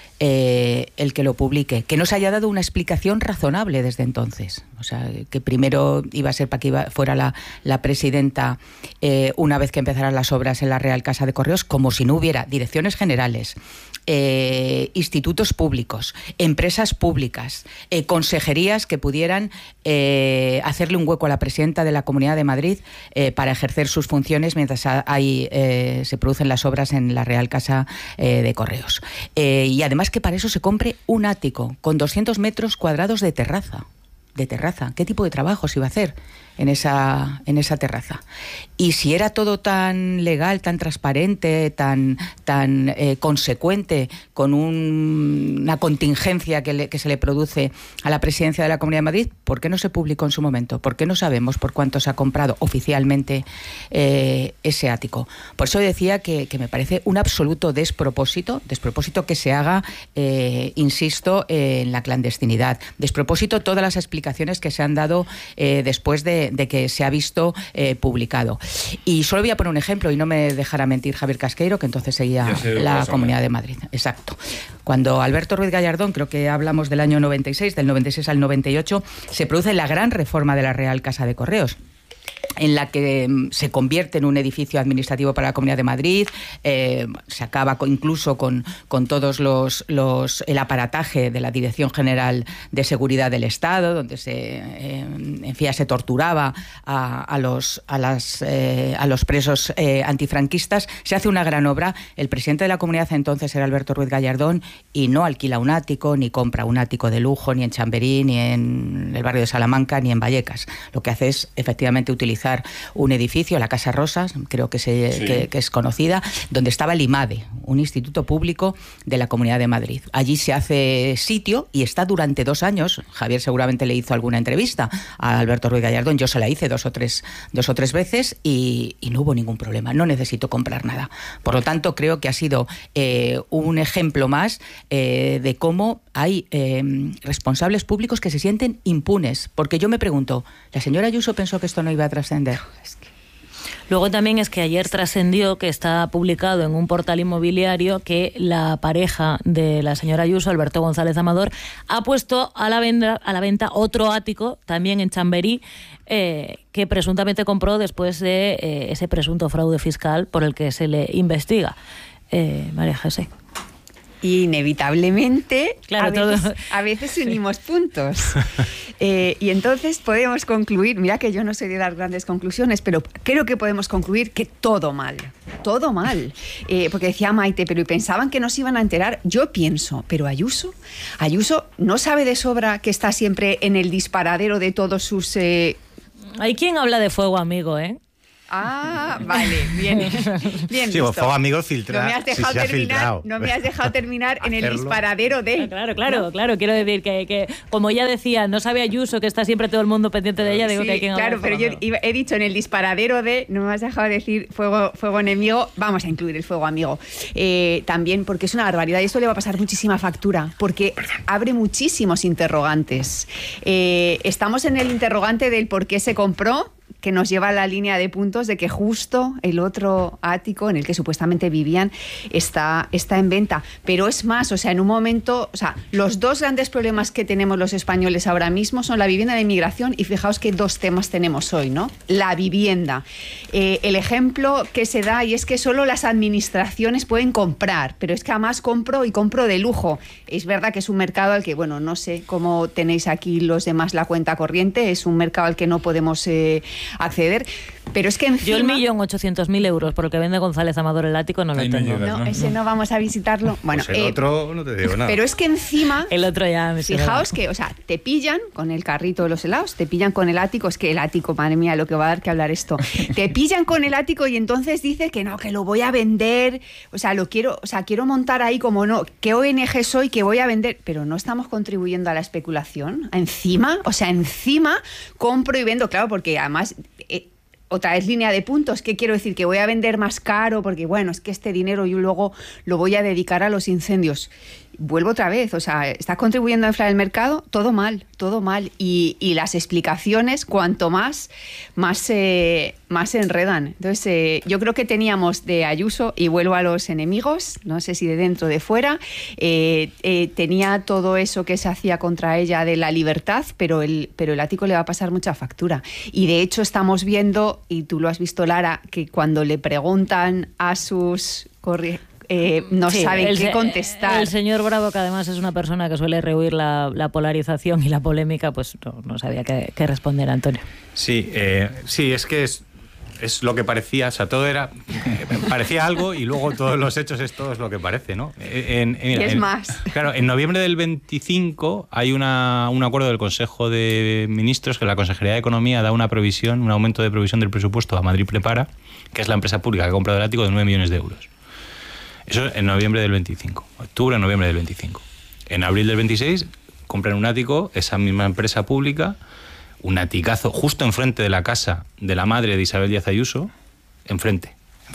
el que lo publique, que no se haya dado una explicación razonable desde entonces. O sea, que primero iba a ser para que fuera la presidenta una vez que empezaran las obras en la Real Casa de Correos, como si no hubiera direcciones generales, institutos públicos, empresas públicas, consejerías que pudieran hacerle un hueco a la presidenta de la Comunidad de Madrid para ejercer sus funciones mientras se producen las obras en la Real Casa de Correos. Y además que para eso se compre un ático con 200 metros cuadrados de terraza. ¿Qué tipo de trabajo se iba a hacer en esa terraza? Y si era todo tan legal, tan transparente, tan consecuente con una contingencia que se le produce a la presidencia de la Comunidad de Madrid, ¿por qué no se publicó en su momento? ¿Por qué no sabemos por cuánto se ha comprado oficialmente ese ático? Por eso decía que me parece un absoluto despropósito que se haga, insisto, en la clandestinidad. Despropósito todas las explicaciones que se han dado después de que se ha visto publicado. Y solo voy a poner un ejemplo, y no me dejará mentir Javier Casqueiro, que entonces seguía la Comunidad de Madrid. Exacto. Cuando Alberto Ruiz Gallardón, creo que hablamos del año 96, del 96 al 98, se produce la gran reforma de la Real Casa de Correos, en la que se convierte en un edificio administrativo para la Comunidad de Madrid, se acaba incluso con todos el aparataje de la Dirección General de Seguridad del Estado, donde se torturaba a los presos antifranquistas. Se hace una gran obra. El presidente de la Comunidad entonces era Alberto Ruiz Gallardón y no alquila un ático, ni compra un ático de lujo, ni en Chamberí, ni en el barrio de Salamanca, ni en Vallecas. Lo que hace es efectivamente utilizar localizar un edificio, la Casa Rosas, creo que es conocida, donde estaba el IMADE, un instituto público de la Comunidad de Madrid. Allí se hace sitio y está durante 2 años. Javier seguramente le hizo alguna entrevista a Alberto Ruiz Gallardón, yo se la hice 2 o 3 veces y no hubo ningún problema, no necesito comprar nada. Por lo tanto, creo que ha sido un ejemplo más de cómo hay responsables públicos que se sienten impunes. Porque yo me pregunto, ¿la señora Ayuso pensó que esto no iba a trascender? Luego también es que ayer trascendió que está publicado en un portal inmobiliario que la pareja de la señora Ayuso, Alberto González Amador, ha puesto a la venta otro ático, también en Chamberí, que presuntamente compró después de ese presunto fraude fiscal por el que se le investiga. María José. Inevitablemente, claro, a veces unimos puntos. Y entonces podemos concluir, mira que yo no soy de dar grandes conclusiones, pero creo que podemos concluir que todo mal. Porque decía Maite, pero pensaban que nos iban a enterar. Yo pienso, pero Ayuso no sabe de sobra que está siempre en el disparadero de todos sus... Hay quien habla de fuego amigo, ¿eh? Ah, vale, bien sí, visto. Fuego amigo filtra. No me has dejado terminar en el disparadero de... Claro, quiero decir que como ella decía, no sabe Ayuso que está siempre todo el mundo pendiente de ella, digo que hay quien claro, pero yo he dicho en el disparadero de, no me has dejado decir fuego enemigo, vamos a incluir el fuego amigo. También porque es una barbaridad y esto le va a pasar muchísima factura, porque abre muchísimos interrogantes. Estamos en el interrogante del por qué se compró, que nos lleva a la línea de puntos de que justo el otro ático en el que supuestamente vivían está en venta. Pero es más, o sea, en un momento, o sea, los 2 grandes problemas que tenemos los españoles ahora mismo son la vivienda y la inmigración, y fijaos qué 2 temas tenemos hoy, ¿no? La vivienda. El ejemplo que se da, y es que solo las administraciones pueden comprar, pero es que además compro de lujo. Es verdad que es un mercado al que, bueno, no sé cómo tenéis aquí los demás la cuenta corriente, es un mercado al que no podemos acceder, pero es que encima... Yo 1.800.000 euros por el que vende González Amador el ático no lo tengo. No, ese no vamos a visitarlo. Bueno, pues el otro no te digo nada. Pero es que encima... El otro ya me fijaos que, o sea, te pillan con el carrito de los helados, te pillan con el ático, es que el ático, madre mía, lo que va a dar que hablar esto. Te pillan con el ático y entonces dice que no, que lo voy a vender, quiero montar ahí como no, ¿qué ONG soy que voy a vender? Pero no estamos contribuyendo a la especulación. Encima compro y vendo, claro, porque además... otra vez línea de puntos, ¿qué quiero decir? Que voy a vender más caro porque, bueno, es que este dinero yo luego lo voy a dedicar a los incendios. Vuelvo otra vez, o sea, ¿estás contribuyendo a inflar el mercado? Todo mal. Y las explicaciones, cuanto más se enredan. Entonces, yo creo que teníamos de Ayuso, y vuelvo a los enemigos, no sé si de dentro o de fuera, tenía todo eso que se hacía contra ella de la libertad, pero el ático le va a pasar mucha factura. Y de hecho estamos viendo, y tú lo has visto, Lara, que cuando le preguntan a sus... no saben qué contestar. El señor Bravo, que además es una persona que suele rehuir la polarización y la polémica, pues no sabía qué responder, Antonio. Sí, es que es lo que parecía, o sea, todo era... parecía algo y luego todos los hechos es todo lo que parece, ¿no? Más. Claro, en noviembre del 25 hay un acuerdo del Consejo de Ministros que la Consejería de Economía da un aumento de provisión del presupuesto a Madrid Prepara, que es la empresa pública que ha comprado el ático, de 9 millones de euros. Eso en noviembre del 25, noviembre del 25. En abril del 26 compran un ático, esa misma empresa pública, un aticazo justo enfrente de la casa de la madre de Isabel Díaz Ayuso, enfrente.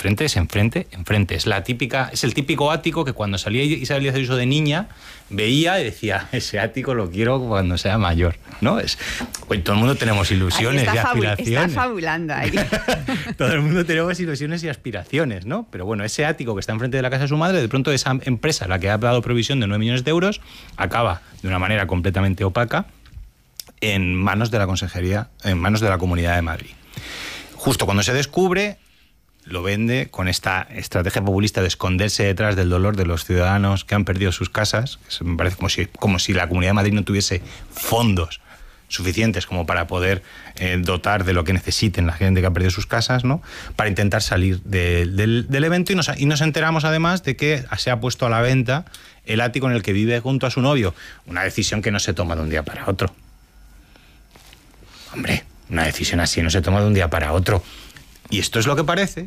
Es el típico ático que cuando salía Isabel Díaz Ayuso de niña veía y decía, ese ático lo quiero cuando sea mayor, ¿no? Pues todo el mundo tenemos ilusiones y aspiraciones. Está fabulando ahí. Todo el mundo tenemos ilusiones y aspiraciones, ¿no? Pero bueno, ese ático que está enfrente de la casa de su madre, de pronto esa empresa, la que ha dado provisión de 9 millones de euros, acaba de una manera completamente opaca en manos de la Consejería, en manos de la Comunidad de Madrid. Justo cuando se descubre, lo vende con esta estrategia populista de esconderse detrás del dolor de los ciudadanos que han perdido sus casas. Me parece como si la Comunidad de Madrid no tuviese fondos suficientes como para poder dotar de lo que necesiten la gente que ha perdido sus casas, ¿no? Para intentar salir del evento, y nos enteramos además de que se ha puesto a la venta el ático en el que vive junto a su novio. Una decisión que no se toma de un día para otro. Hombre, Una decisión así no se toma de un día para otro. Y esto es lo que parece.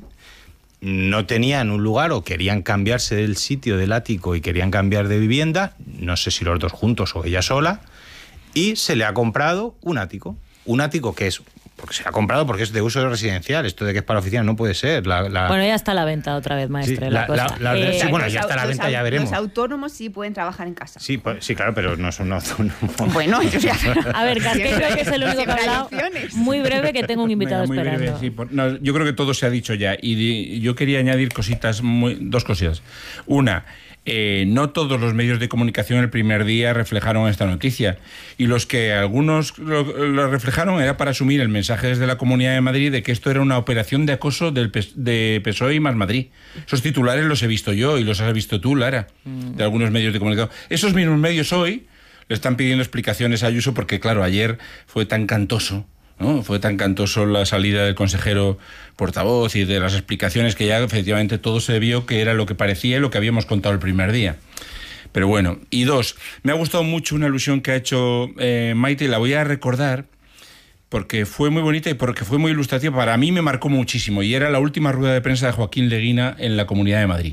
No tenían un lugar o querían cambiarse del sitio del ático y querían cambiar de vivienda, no sé si los dos juntos o ella sola, y se le ha comprado un ático que es, porque se ha comprado porque es de uso residencial, esto de que es para oficina no puede ser. Bueno, ya está a la venta otra vez, maestre. Sí, bueno, ya está a la venta, ya veremos. Los autónomos sí pueden trabajar en casa. Sí, sí, claro, pero no son autónomos. Bueno, ellos ya... A ver, Casqueiro, que es el único que ha hablado. Muy breve, que tengo un invitado esperando. Breve, sí, yo creo que todo se ha dicho ya. Y yo quería añadir dos cosillas. Una... no todos los medios de comunicación el primer día reflejaron esta noticia, y los que algunos lo reflejaron era para asumir el mensaje desde la Comunidad de Madrid de que esto era una operación de acoso de PSOE y Más Madrid. Esos titulares los he visto yo y los has visto tú, Lara, de algunos medios de comunicación. Esos mismos medios hoy le están pidiendo explicaciones a Ayuso porque, claro, ayer fue tan cantoso, ¿no? Fue tan cantoso la salida del consejero portavoz y de las explicaciones que ya efectivamente todo se vio que era lo que parecía y lo que habíamos contado el primer día. Pero bueno, y dos, me ha gustado mucho una alusión que ha hecho Maite, y la voy a recordar porque fue muy bonita y porque fue muy ilustrativa. Para mí me marcó muchísimo, y era la última rueda de prensa de Joaquín Leguina en la Comunidad de Madrid,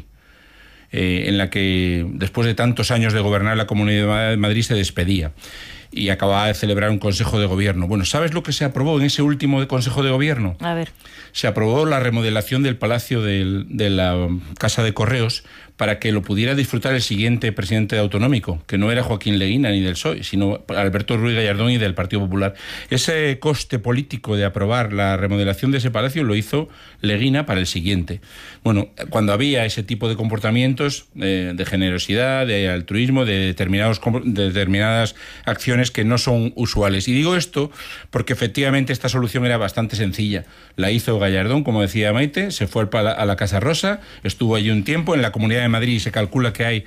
en la que después de tantos años de gobernar la Comunidad de Madrid se despedía y acababa de celebrar un Consejo de Gobierno. Bueno, ¿sabes lo que se aprobó en ese último Consejo de Gobierno? A ver. Se aprobó la remodelación del Palacio de la Casa de Correos para que lo pudiera disfrutar el siguiente presidente autonómico, que no era Joaquín Leguina ni del PSOE, sino Alberto Ruiz Gallardón y del Partido Popular. Ese coste político de aprobar la remodelación de ese palacio lo hizo Leguina para el siguiente. Bueno, cuando había ese tipo de comportamientos de generosidad, de altruismo, de determinadas acciones que no son usuales. Y digo esto porque efectivamente esta solución era bastante sencilla. La hizo Gallardón, como decía Maite, se fue a la Casa Rosa, estuvo allí un tiempo. En la Comunidad de Madrid se calcula que hay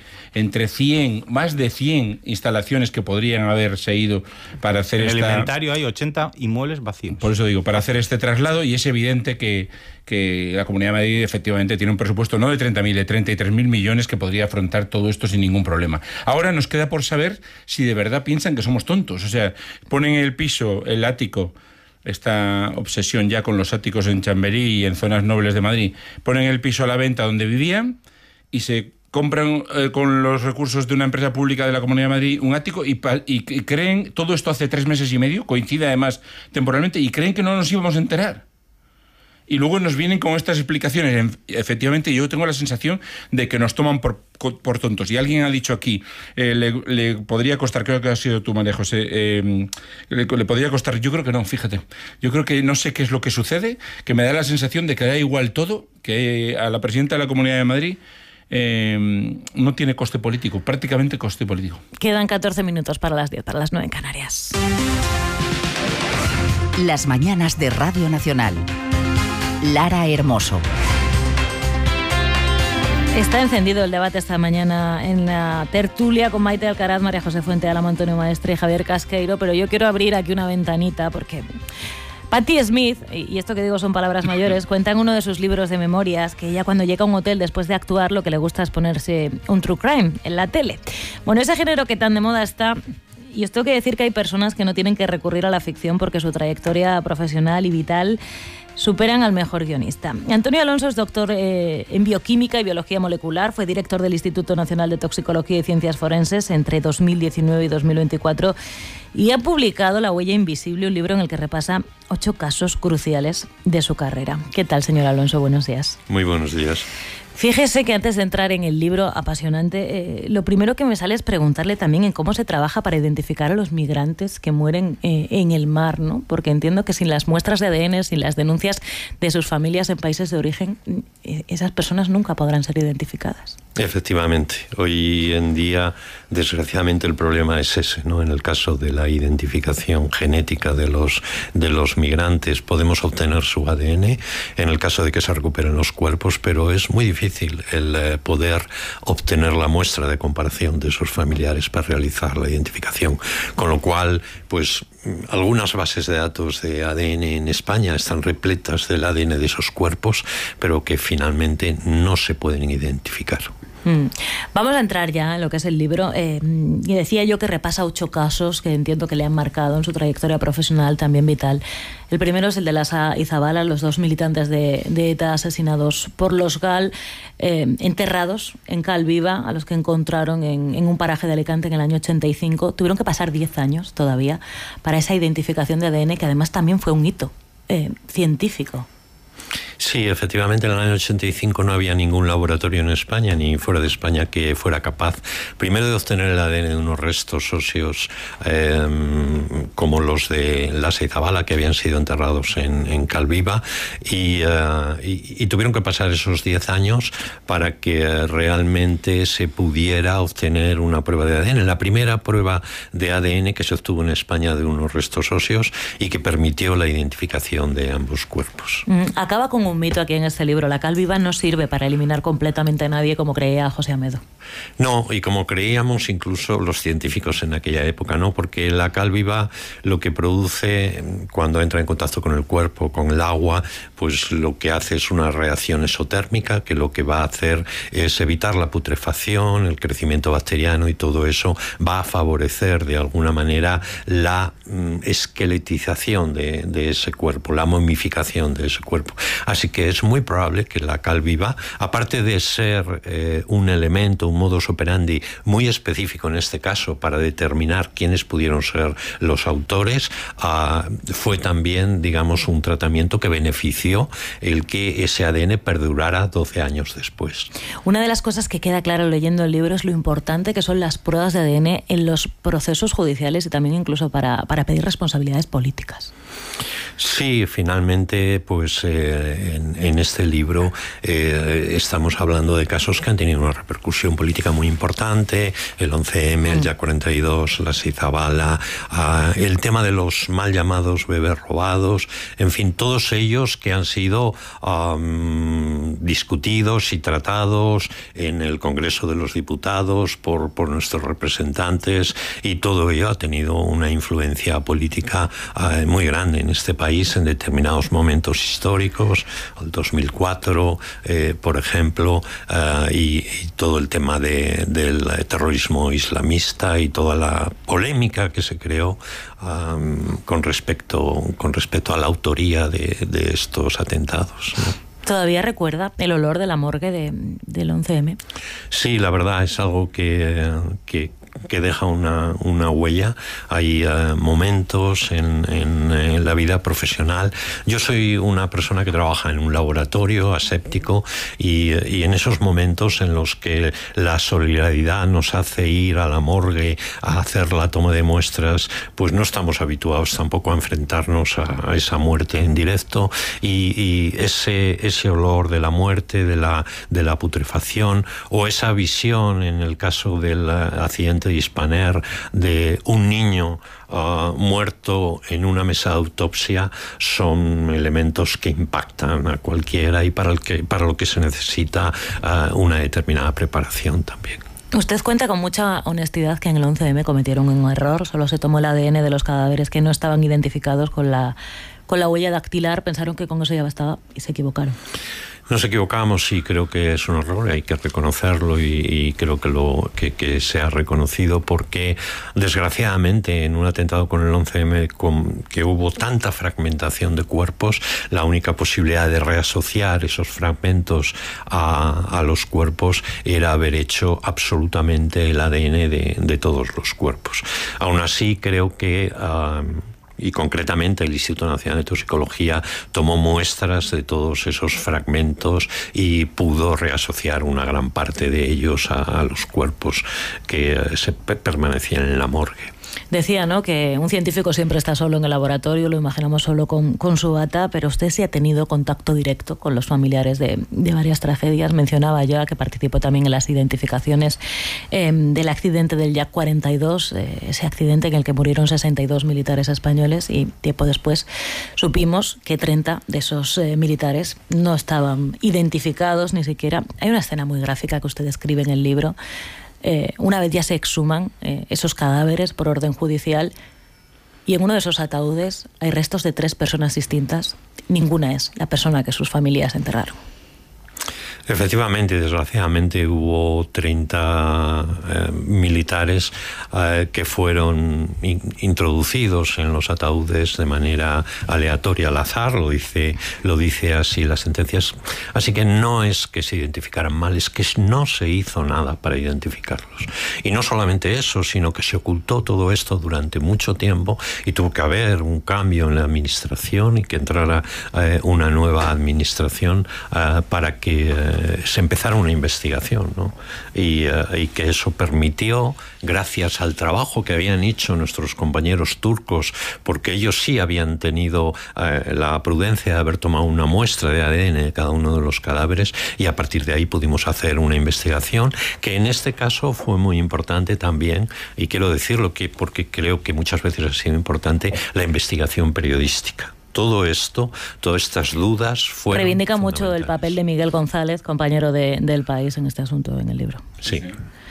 más de 100 instalaciones que podrían haberse ido para hacer en el inventario hay 80 inmuebles vacíos. Por eso digo, para hacer este traslado, y es evidente que la Comunidad de Madrid efectivamente tiene un presupuesto no de 30.000, de 33.000 millones que podría afrontar todo esto sin ningún problema. Ahora nos queda por saber si de verdad piensan que somos tontos. O sea, ponen el ático, esta obsesión ya con los áticos en Chamberí y en zonas nobles de Madrid, ponen el piso a la venta donde vivían y se compran con los recursos de una empresa pública de la Comunidad de Madrid un ático y creen, todo esto hace 3 meses y medio, coincide además temporalmente, y creen que no nos íbamos a enterar. Y luego nos vienen con estas explicaciones. Efectivamente, yo tengo la sensación de que nos toman por tontos. Y alguien ha dicho aquí, le podría costar, creo que ha sido tú, María José, le podría costar, yo creo que no, fíjate. Yo creo que no sé qué es lo que sucede, que me da la sensación de que da igual todo, que a la presidenta de la Comunidad de Madrid no tiene coste político, prácticamente coste político. Quedan 14 minutos para las 10, para las 9 en Canarias. Las mañanas de Radio Nacional. Lara Hermoso. Está encendido el debate esta mañana en la tertulia con Maite Alcaraz, María José Fuentealamo, Antonio Maestre y Javier Casqueiro, pero yo quiero abrir aquí una ventanita porque Patti Smith, y esto que digo son palabras mayores, cuenta en uno de sus libros de memorias que ella cuando llega a un hotel después de actuar lo que le gusta es ponerse un true crime en la tele. Bueno, ese género que tan de moda está... Y os tengo que decir que hay personas que no tienen que recurrir a la ficción porque su trayectoria profesional y vital superan al mejor guionista. Antonio Alonso es doctor en bioquímica y biología molecular, fue director del Instituto Nacional de Toxicología y Ciencias Forenses entre 2019 y 2024 y ha publicado La huella invisible, un libro en el que repasa 8 casos cruciales de su carrera. ¿Qué tal, señor Alonso? Buenos días. Muy buenos días. Fíjese que antes de entrar en el libro apasionante, lo primero que me sale es preguntarle también en cómo se trabaja para identificar a los migrantes que mueren en el mar, ¿no? Porque entiendo que sin las muestras de ADN, sin las denuncias de sus familias en países de origen, esas personas nunca podrán ser identificadas. Efectivamente. Hoy en día, desgraciadamente, el problema es ese, ¿no? En el caso de la identificación genética de los migrantes, podemos obtener su ADN en el caso de que se recuperen los cuerpos, pero es muy difícil el poder obtener la muestra de comparación de sus familiares para realizar la identificación. Con lo cual, pues algunas bases de datos de ADN en España están repletas del ADN de esos cuerpos, pero que finalmente no se pueden identificar. Vamos a entrar ya en lo que es el libro. Y decía yo que repasa 8 casos que entiendo que le han marcado en su trayectoria profesional, también vital. El primero es el de Lasa y Zabala, los 2 militantes de ETA asesinados por los GAL, enterrados en cal viva, a los que encontraron en un paraje de Alicante en el año 85. Tuvieron que pasar 10 años todavía para esa identificación de ADN, que además también fue un hito científico. Sí, efectivamente, en el año 85 no había ningún laboratorio en España ni fuera de España que fuera capaz, primero, de obtener el ADN de unos restos óseos como los de Lasa y Zabala, que habían sido enterrados en Calviva, y tuvieron que pasar esos 10 años para que realmente se pudiera obtener una prueba de ADN. La primera prueba de ADN que se obtuvo en España de unos restos óseos y que permitió la identificación de ambos cuerpos. Acaba con un mito aquí en este libro. La cal viva no sirve para eliminar completamente a nadie, como creía José Amedo. No, y como creíamos incluso los científicos en aquella época, ¿no? Porque la cal viva lo que produce cuando entra en contacto con el cuerpo, con el agua, pues lo que hace es una reacción exotérmica, que lo que va a hacer es evitar la putrefacción, el crecimiento bacteriano, y todo eso va a favorecer de alguna manera la esqueletización de ese cuerpo, la momificación de ese cuerpo. Así que es muy probable que la cal viva, aparte de ser un elemento, un modus operandi muy específico en este caso para determinar quiénes pudieron ser los autores, fue también, digamos, un tratamiento que benefició el que ese ADN perdurara 12 años después. Una de las cosas que queda claro leyendo el libro es lo importante que son las pruebas de ADN en los procesos judiciales y también incluso para pedir responsabilidades políticas. Sí, finalmente, pues en este libro estamos hablando de casos que han tenido una repercusión política muy importante: el 11M, el YAC 42, Lasa y Zabala, el tema de los mal llamados bebés robados, en fin, todos ellos que han sido discutidos y tratados en el Congreso de los Diputados por nuestros representantes, y todo ello ha tenido una influencia política muy grande en este país en determinados momentos históricos, el 2004, por ejemplo, y todo el tema del terrorismo islamista y toda la polémica que se creó con respecto a la autoría de estos atentados, ¿no? ¿Todavía recuerda el olor de la morgue del 11M? Sí, la verdad es algo que deja una huella. Hay momentos en la vida profesional. Yo soy una persona que trabaja en un laboratorio aséptico, y en esos momentos en los que la solidaridad nos hace ir a la morgue a hacer la toma de muestras, pues no estamos habituados tampoco a enfrentarnos a esa muerte en directo, y ese olor de la muerte, de la putrefacción, o esa visión en el caso del accidente de Hispaner de un niño muerto en una mesa de autopsia, son elementos que impactan a cualquiera y para lo que se necesita una determinada preparación también. Usted cuenta con mucha honestidad que en el 11M cometieron un error. Solo se tomó el ADN de los cadáveres que no estaban identificados con la huella dactilar. Pensaron que con eso ya bastaba y se equivocaron. Nos equivocamos, sí, creo que es un error, hay que reconocerlo, y creo que se ha reconocido, porque desgraciadamente en un atentado con el 11M, que hubo tanta fragmentación de cuerpos, la única posibilidad de reasociar esos fragmentos a los cuerpos era haber hecho absolutamente el ADN de todos los cuerpos. Aún así, creo que y concretamente el Instituto Nacional de Toxicología tomó muestras de todos esos fragmentos y pudo reasociar una gran parte de ellos a los cuerpos que permanecían en la morgue. Decía, ¿no?, que un científico siempre está solo en el laboratorio, lo imaginamos solo con su bata, pero usted sí ha tenido contacto directo con los familiares de varias tragedias. Mencionaba ya que participó también en las identificaciones del accidente del YAC 42, ese accidente en el que murieron 62 militares españoles, y tiempo después supimos que 30 de esos militares no estaban identificados ni siquiera. Hay una escena muy gráfica que usted describe en el libro. Una vez ya se exhuman esos cadáveres por orden judicial, y en uno de esos ataúdes hay restos de 3 personas distintas. Ninguna es la persona que sus familias enterraron. Efectivamente, desgraciadamente hubo 30 militares que fueron introducidos en los ataúdes de manera aleatoria, al azar, lo dice así las sentencias. Así que no es que se identificaran mal, es que no se hizo nada para identificarlos. Y no solamente eso, sino que se ocultó todo esto durante mucho tiempo y tuvo que haber un cambio en la administración y que entrara una nueva administración para que se empezara una investigación, ¿no? Y que eso permitió, gracias al trabajo que habían hecho nuestros compañeros turcos, porque ellos sí habían tenido la prudencia de haber tomado una muestra de ADN de cada uno de los cadáveres, y a partir de ahí pudimos hacer una investigación que en este caso fue muy importante también, y quiero decirlo porque creo que muchas veces ha sido importante la investigación periodística. Todo esto, todas estas dudas fueron... Reivindica mucho el papel de Miguel González, compañero del País, en este asunto, en el libro. Sí.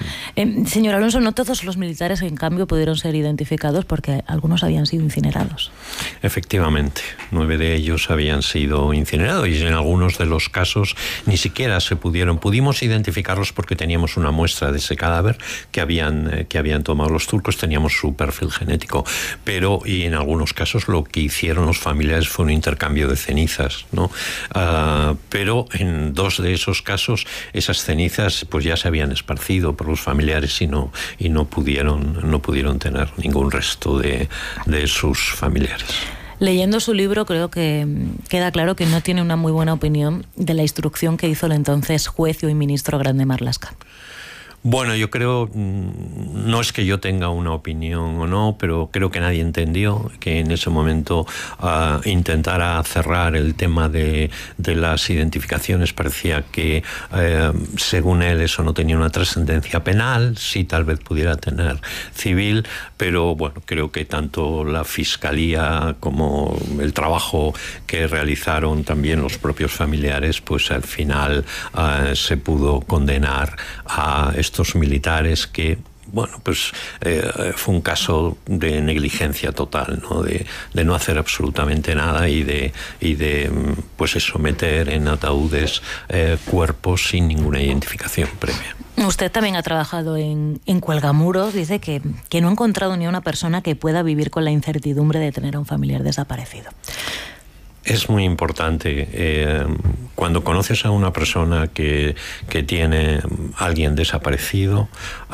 Señor Alonso, no todos los militares, en cambio, pudieron ser identificados porque algunos habían sido incinerados. Efectivamente, 9 de ellos habían sido incinerados y en algunos de los casos ni siquiera pudimos identificarlos porque teníamos una muestra de ese cadáver que habían tomado los turcos, teníamos su perfil genético, y en algunos casos lo que hicieron los familiares fue un intercambio de cenizas, ¿no? Pero en 2 de esos casos esas cenizas pues ya se habían esparcido por los familiares y no pudieron tener ningún resto de sus familiares. Leyendo su libro creo que queda claro que no tiene una muy buena opinión de la instrucción que hizo el entonces juez y hoy ministro Grande Marlaska. Bueno, yo creo, no es que yo tenga una opinión o no, pero creo que nadie entendió que en ese momento intentara cerrar el tema de las identificaciones. Parecía que, según él, eso no tenía una trascendencia penal, sí tal vez pudiera tener civil, pero bueno, creo que tanto la Fiscalía como el trabajo que realizaron también los propios familiares, pues al final se pudo condenar a estos militares que, bueno, pues fue un caso de negligencia total, ¿no? De no hacer absolutamente nada y de pues eso, meter en ataúdes cuerpos sin ninguna identificación previa. Usted también ha trabajado en Cuelgamuros. Dice que no ha encontrado ni a una persona que pueda vivir con la incertidumbre de tener a un familiar desaparecido. Es muy importante cuando conoces a una persona que tiene a alguien desaparecido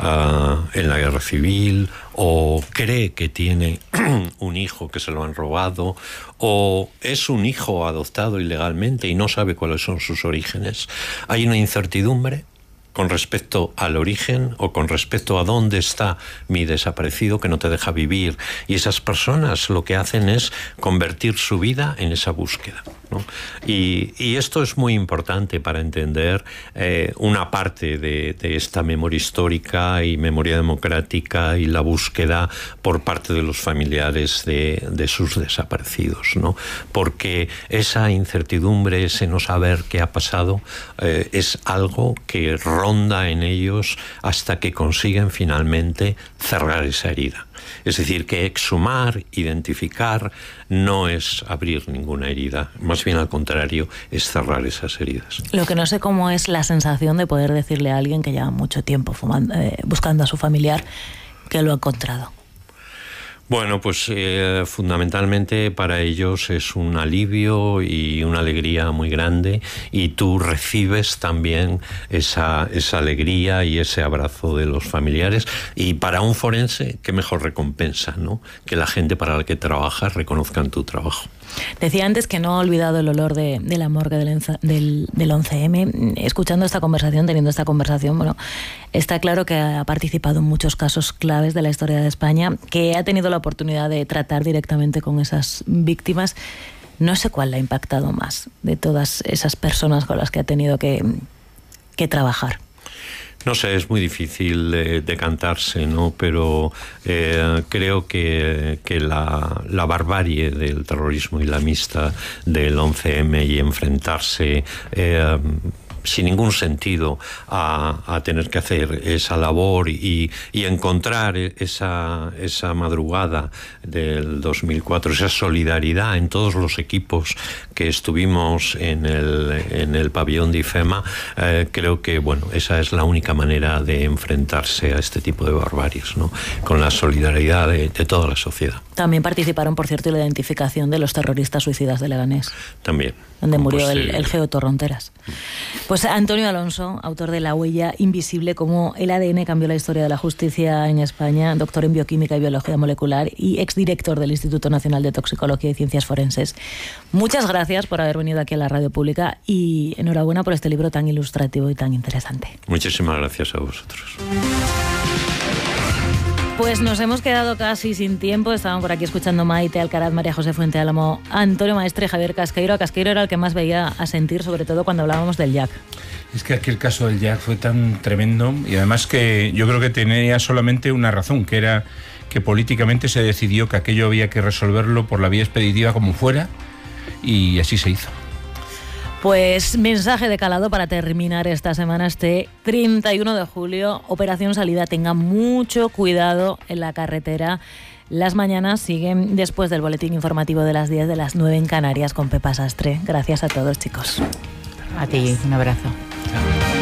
en la guerra civil, o cree que tiene un hijo que se lo han robado, o es un hijo adoptado ilegalmente y no sabe cuáles son sus orígenes. Hay una incertidumbre con respecto al origen o con respecto a dónde está mi desaparecido que no te deja vivir. Y esas personas lo que hacen es convertir su vida en esa búsqueda, ¿no? Y esto es muy importante para entender una parte de esta memoria histórica y memoria democrática y la búsqueda por parte de los familiares de sus desaparecidos, ¿no? Porque esa incertidumbre, ese no saber qué ha pasado, es algo que ronda en ellos hasta que consiguen finalmente cerrar esa herida. Es decir, que exhumar, identificar, no es abrir ninguna herida, más bien al contrario, es cerrar esas heridas. Lo que no sé cómo es la sensación de poder decirle a alguien que lleva mucho tiempo buscando a su familiar que lo ha encontrado. Bueno, pues fundamentalmente para ellos es un alivio y una alegría muy grande, y tú recibes también esa alegría y ese abrazo de los familiares. Y para un forense, qué mejor recompensa, ¿no? Que la gente para la que trabajas reconozcan tu trabajo. Decía antes que no ha olvidado el olor de la morgue del 11M. Escuchando esta conversación, teniendo esta conversación, bueno, está claro que ha participado en muchos casos claves de la historia de España, que ha tenido la oportunidad de tratar directamente con esas víctimas. No sé cuál le ha impactado más de todas esas personas con las que ha tenido que trabajar. No sé, es muy difícil decantarse, ¿no? Pero creo que la barbarie del terrorismo islamista del 11M y enfrentarse sin ningún sentido a tener que hacer esa labor y encontrar esa madrugada del 2004, esa solidaridad en todos los equipos que estuvimos en el pabellón de IFEMA. Creo que esa es la única manera de enfrentarse a este tipo de barbaries, ¿no? Con la solidaridad de toda la sociedad. También participaron, por cierto, en la identificación de los terroristas suicidas de Leganés. También. Donde murió el Geo Torronteras. Pues Antonio Alonso, autor de La huella invisible, cómo el ADN cambió la historia de la justicia en España, doctor en bioquímica y biología molecular y exdirector del Instituto Nacional de Toxicología y Ciencias Forenses. Muchas gracias por haber venido aquí a la radio pública y enhorabuena por este libro tan ilustrativo y tan interesante. Muchísimas gracias a vosotros. Pues nos hemos quedado casi sin tiempo. Estaban por aquí escuchando Maite Alcaraz, María José Fuente Álamo, Antonio Maestre, Javier Casqueiro. A Casqueiro era el que más veía asentir, sobre todo cuando hablábamos del Jack. Es que aquel caso del Jack fue tan tremendo y además que yo creo que tenía solamente una razón, que era que políticamente se decidió que aquello había que resolverlo por la vía expeditiva como fuera y así se hizo. Pues mensaje de calado para terminar esta semana, este 31 de julio, Operación Salida. Tenga mucho cuidado en la carretera. Las mañanas siguen después del boletín informativo de las 10, de las 9 en Canarias con Pepa Sastre. Gracias a todos, chicos. A ti, un abrazo.